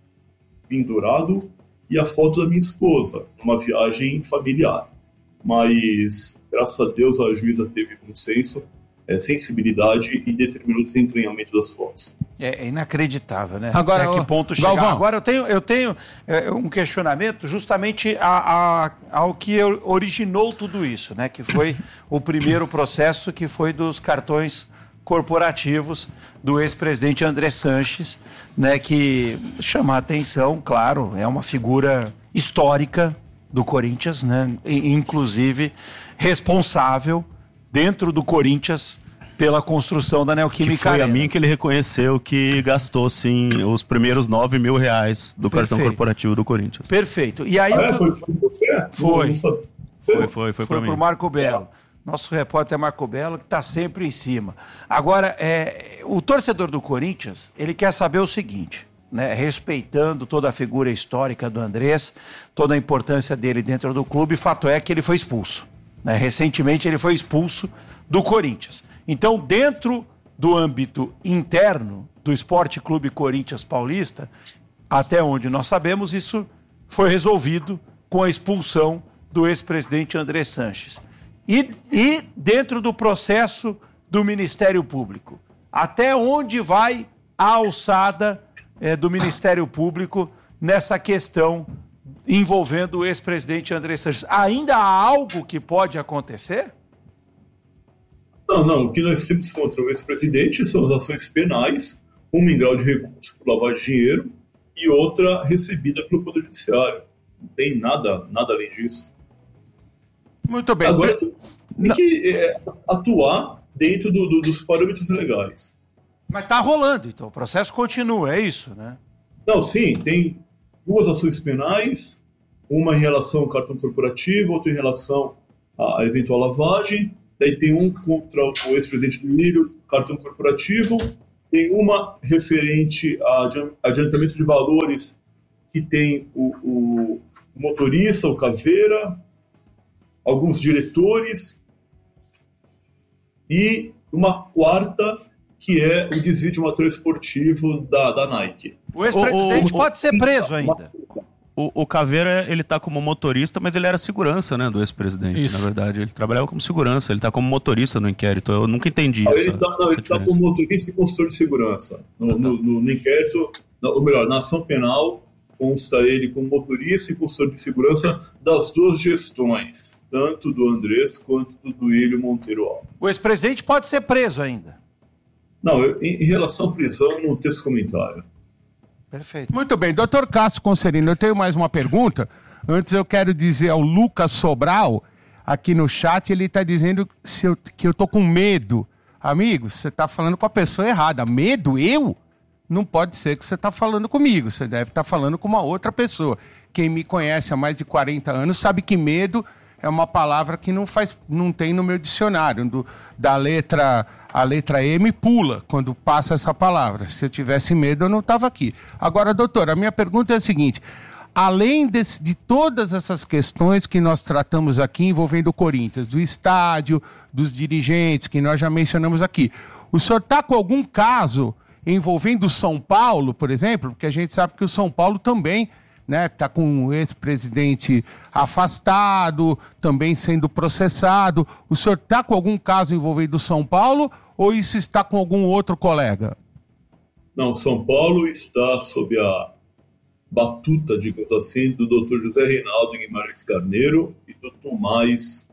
pendurado e a foto da minha esposa numa viagem familiar. Mas graças a Deus a juíza teve bom senso, é, sensibilidade e determinou o desentranhamento das fotos. É inacreditável, né? Agora, Até que ô, ponto chegar. Galvão. Agora eu tenho, eu tenho é, um questionamento justamente a, a- ao que originou tudo isso, né? Que foi o primeiro processo, que foi dos cartões corporativos do ex-presidente André Sanches, né? Que chama a atenção, claro, é uma figura histórica do Corinthians, né? E, inclusive responsável dentro do Corinthians pela construção da Que Neoquímica foi a Arena. mim que ele reconheceu que gastou, sim, os primeiros nove mil reais do cartão Perfeito. corporativo do Corinthians. Perfeito. E aí Ah, o é? que- Foi, foi você? Foi. Não, não sabia. Foi, foi, foi, foi pra para o mim. Marco Belo. Nosso repórter Marco Belo, que está sempre em cima. Agora, é, o torcedor do Corinthians, ele quer saber o seguinte, né? Respeitando toda a figura histórica do Andrés, toda a importância dele dentro do clube, fato é que ele foi expulso, né? Recentemente ele foi expulso do Corinthians. Então, dentro do âmbito interno do Esporte Clube Corinthians Paulista, até onde nós sabemos, isso foi resolvido com a expulsão do ex-presidente André Sanches. E, e dentro do processo do Ministério Público, até onde vai a alçada é, do Ministério Público nessa questão envolvendo o ex-presidente André Sanches? Ainda há algo que pode acontecer? Não, não. O que nós temos contra o ex-presidente são as ações penais, uma em grau de recurso por lavagem de dinheiro e outra recebida pelo Poder Judiciário. Não tem nada, nada além disso. Muito bem. Agora, tem Não. que é, atuar dentro do, do, dos parâmetros legais. Mas está rolando, então. O processo continua, é isso, né? Não, sim. Tem duas ações penais, uma em relação ao cartão corporativo, outra em relação à eventual lavagem. Daí tem um contra o ex-presidente do Milho, cartão corporativo. Tem uma referente a adiantamento de valores que tem o, o motorista, o Caveira, alguns diretores e uma quarta que é o desvio de material esportivo da, da Nike. O ex-presidente pode ser preso ainda. O, o Caveira, ele tá como motorista, mas ele era segurança, né, do ex-presidente, Isso. na verdade. Ele trabalhava como segurança, ele tá como motorista no inquérito. Eu nunca entendi Ah, essa, ele tá, não, essa ele tá diferença. como motorista e consultor de segurança. No, no, no, no inquérito, não, ou melhor, na ação penal, consta ele como motorista e consultor de segurança das duas gestões, tanto do Andrés quanto do Ilho Monteiro Alves. O ex-presidente pode ser preso ainda. Não, eu, em, em relação à prisão, não tem esse comentário. Perfeito. Muito bem, doutor Cássio Concerino, eu tenho mais uma pergunta. Antes eu quero dizer ao Lucas Sobral, aqui no chat, ele está dizendo se eu, que eu tô com medo. Amigo, você está falando com a pessoa errada. Medo? Eu? Não pode ser que você está falando comigo, você deve estar falando com uma outra pessoa. Quem me conhece há mais de quarenta anos sabe que medo é uma palavra que não, faz, não tem no meu dicionário. Do, da letra, a letra M pula quando passa essa palavra. Se eu tivesse medo, eu não estava aqui. Agora, doutor, a minha pergunta é a seguinte. Além desse, de todas essas questões que nós tratamos aqui envolvendo o Corinthians, do estádio, dos dirigentes, que nós já mencionamos aqui, o senhor está com algum caso envolvendo o São Paulo, por exemplo? Porque a gente sabe que o São Paulo também né, está com o ex-presidente afastado, também sendo processado. O senhor está com algum caso envolvendo o São Paulo ou isso está com algum outro colega? Não, São Paulo está sob a batuta, digamos assim, do doutor José Reinaldo Guimarães Carneiro e do Tomás,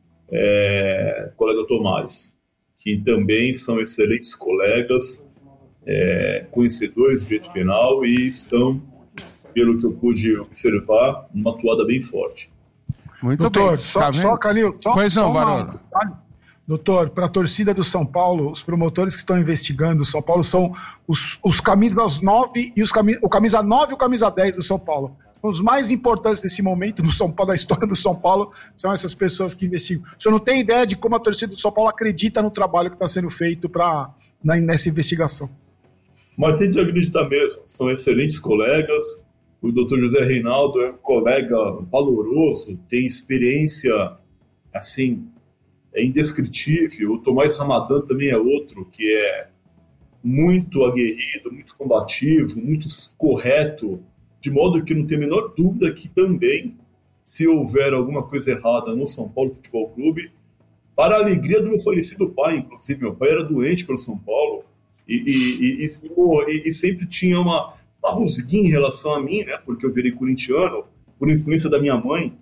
é, colega Tomás, que também são excelentes colegas, é, conhecedores de direito penal e estão, pelo que eu pude observar, numa atuada bem forte. Muito Doutor, bem. só, Tá só vendo? Calil, só, Pois não, só uma- Barolo. Doutor, para a torcida do São Paulo, os promotores que estão investigando o São Paulo são os, os camisas nove e os cami, o camisa nove e o camisa dez do São Paulo. Os mais importantes nesse momento do São Paulo, da história do São Paulo, são essas pessoas que investigam. O senhor não tem ideia de como a torcida do São Paulo acredita no trabalho que está sendo feito pra, na, nessa investigação. Mas tem de acreditar mesmo, são excelentes colegas. O doutor José Reinaldo é um colega valoroso, tem experiência, assim, é indescritível. O Tomás Ramadã também é outro que é muito aguerrido, muito combativo, muito correto, de modo que não tem a menor dúvida que também, se houver alguma coisa errada no São Paulo Futebol Clube, para a alegria do meu falecido pai, inclusive, meu pai era doente pelo São Paulo e, e, e, e, e sempre tinha uma, uma rusguinha em relação a mim, né, porque eu virei corintiano, por influência da minha mãe.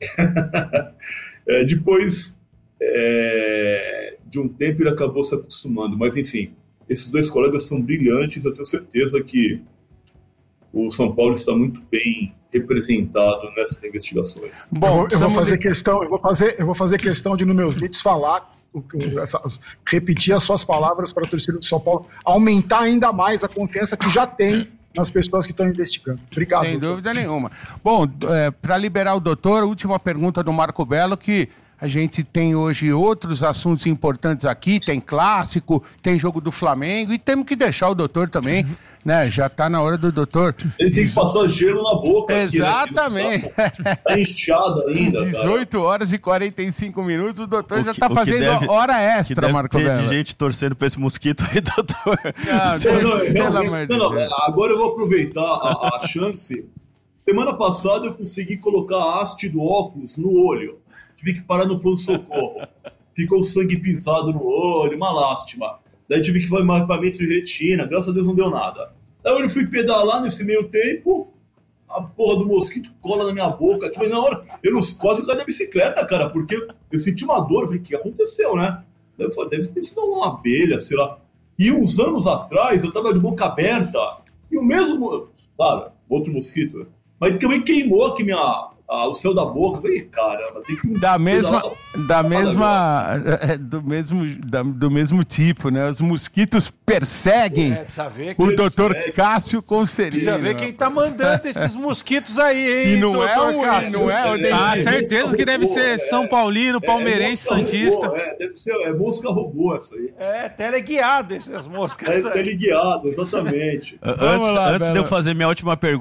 é, depois... É, de um tempo ele acabou se acostumando, mas enfim, esses dois colegas são brilhantes, eu tenho certeza que o São Paulo está muito bem representado nessas investigações. Bom, eu vou, eu vou precisamos fazer de- questão, eu vou fazer, eu vou fazer questão de, nos meus vídeos, falar, o- o- essas- repetir as suas palavras para a torcida do São Paulo, aumentar ainda mais a confiança que já tem nas pessoas que estão investigando. Obrigado. Sem doutor. dúvida nenhuma. Bom, para liberar o doutor, a última pergunta do Marco Belo, que A gente tem hoje outros assuntos importantes aqui, tem clássico, tem jogo do Flamengo e temos que deixar o doutor também, né? Já tá na hora do doutor. Ele tem que passar gelo na boca. Exatamente. Aqui, né? Tá, tá inchado ainda, dezoito horas e quarenta e cinco minutos, o doutor O já que- tá o que fazendo deve- hora Que extra, deve Marco ter Bella. de gente torcendo pra esse mosquito aí, doutor. Não, Não, Deus, não, pelo realmente- amor de não, não, Deus. agora eu vou aproveitar a, a chance. Semana passada eu consegui colocar a haste do óculos no olho. Tive que parar no pronto-socorro. Ficou o sangue pisado no olho, uma lástima. Daí tive que fazer mapeamento de retina, graças a Deus não deu nada. Daí eu fui pedalar nesse meio tempo, a porra do mosquito cola na minha boca. Aqui, mas na hora, eu não, quase caí da bicicleta, cara, porque eu senti uma dor. Eu falei, o que aconteceu, né? Daí eu falei, deve ter sido uma abelha, sei lá. E uns anos atrás, eu tava de boca aberta, e o mesmo, claro, outro mosquito, mas também queimou aqui minha, a, o céu da boca. Eu falei, caramba, tem que... Da mesma, Nossa, da fala mesma, é, do mesmo, da- do mesmo tipo, né? Os mosquitos perseguem É, precisa ver, que, o doutor persegue. Cássio Concerino. precisa ver quem tá mandando esses mosquitos aí, hein, E não é doutor o- Cássio? não é o É, Denise. Ah, é, certeza mosca que deve robô, ser é. São Paulino, palmeirense, é, mosca santista. robô, é, deve ser, é mosca robô essa aí. É, teleguiado essas moscas É aí. teleguiado, exatamente. Antes, lá, antes de Bela. eu fazer minha última pergunta,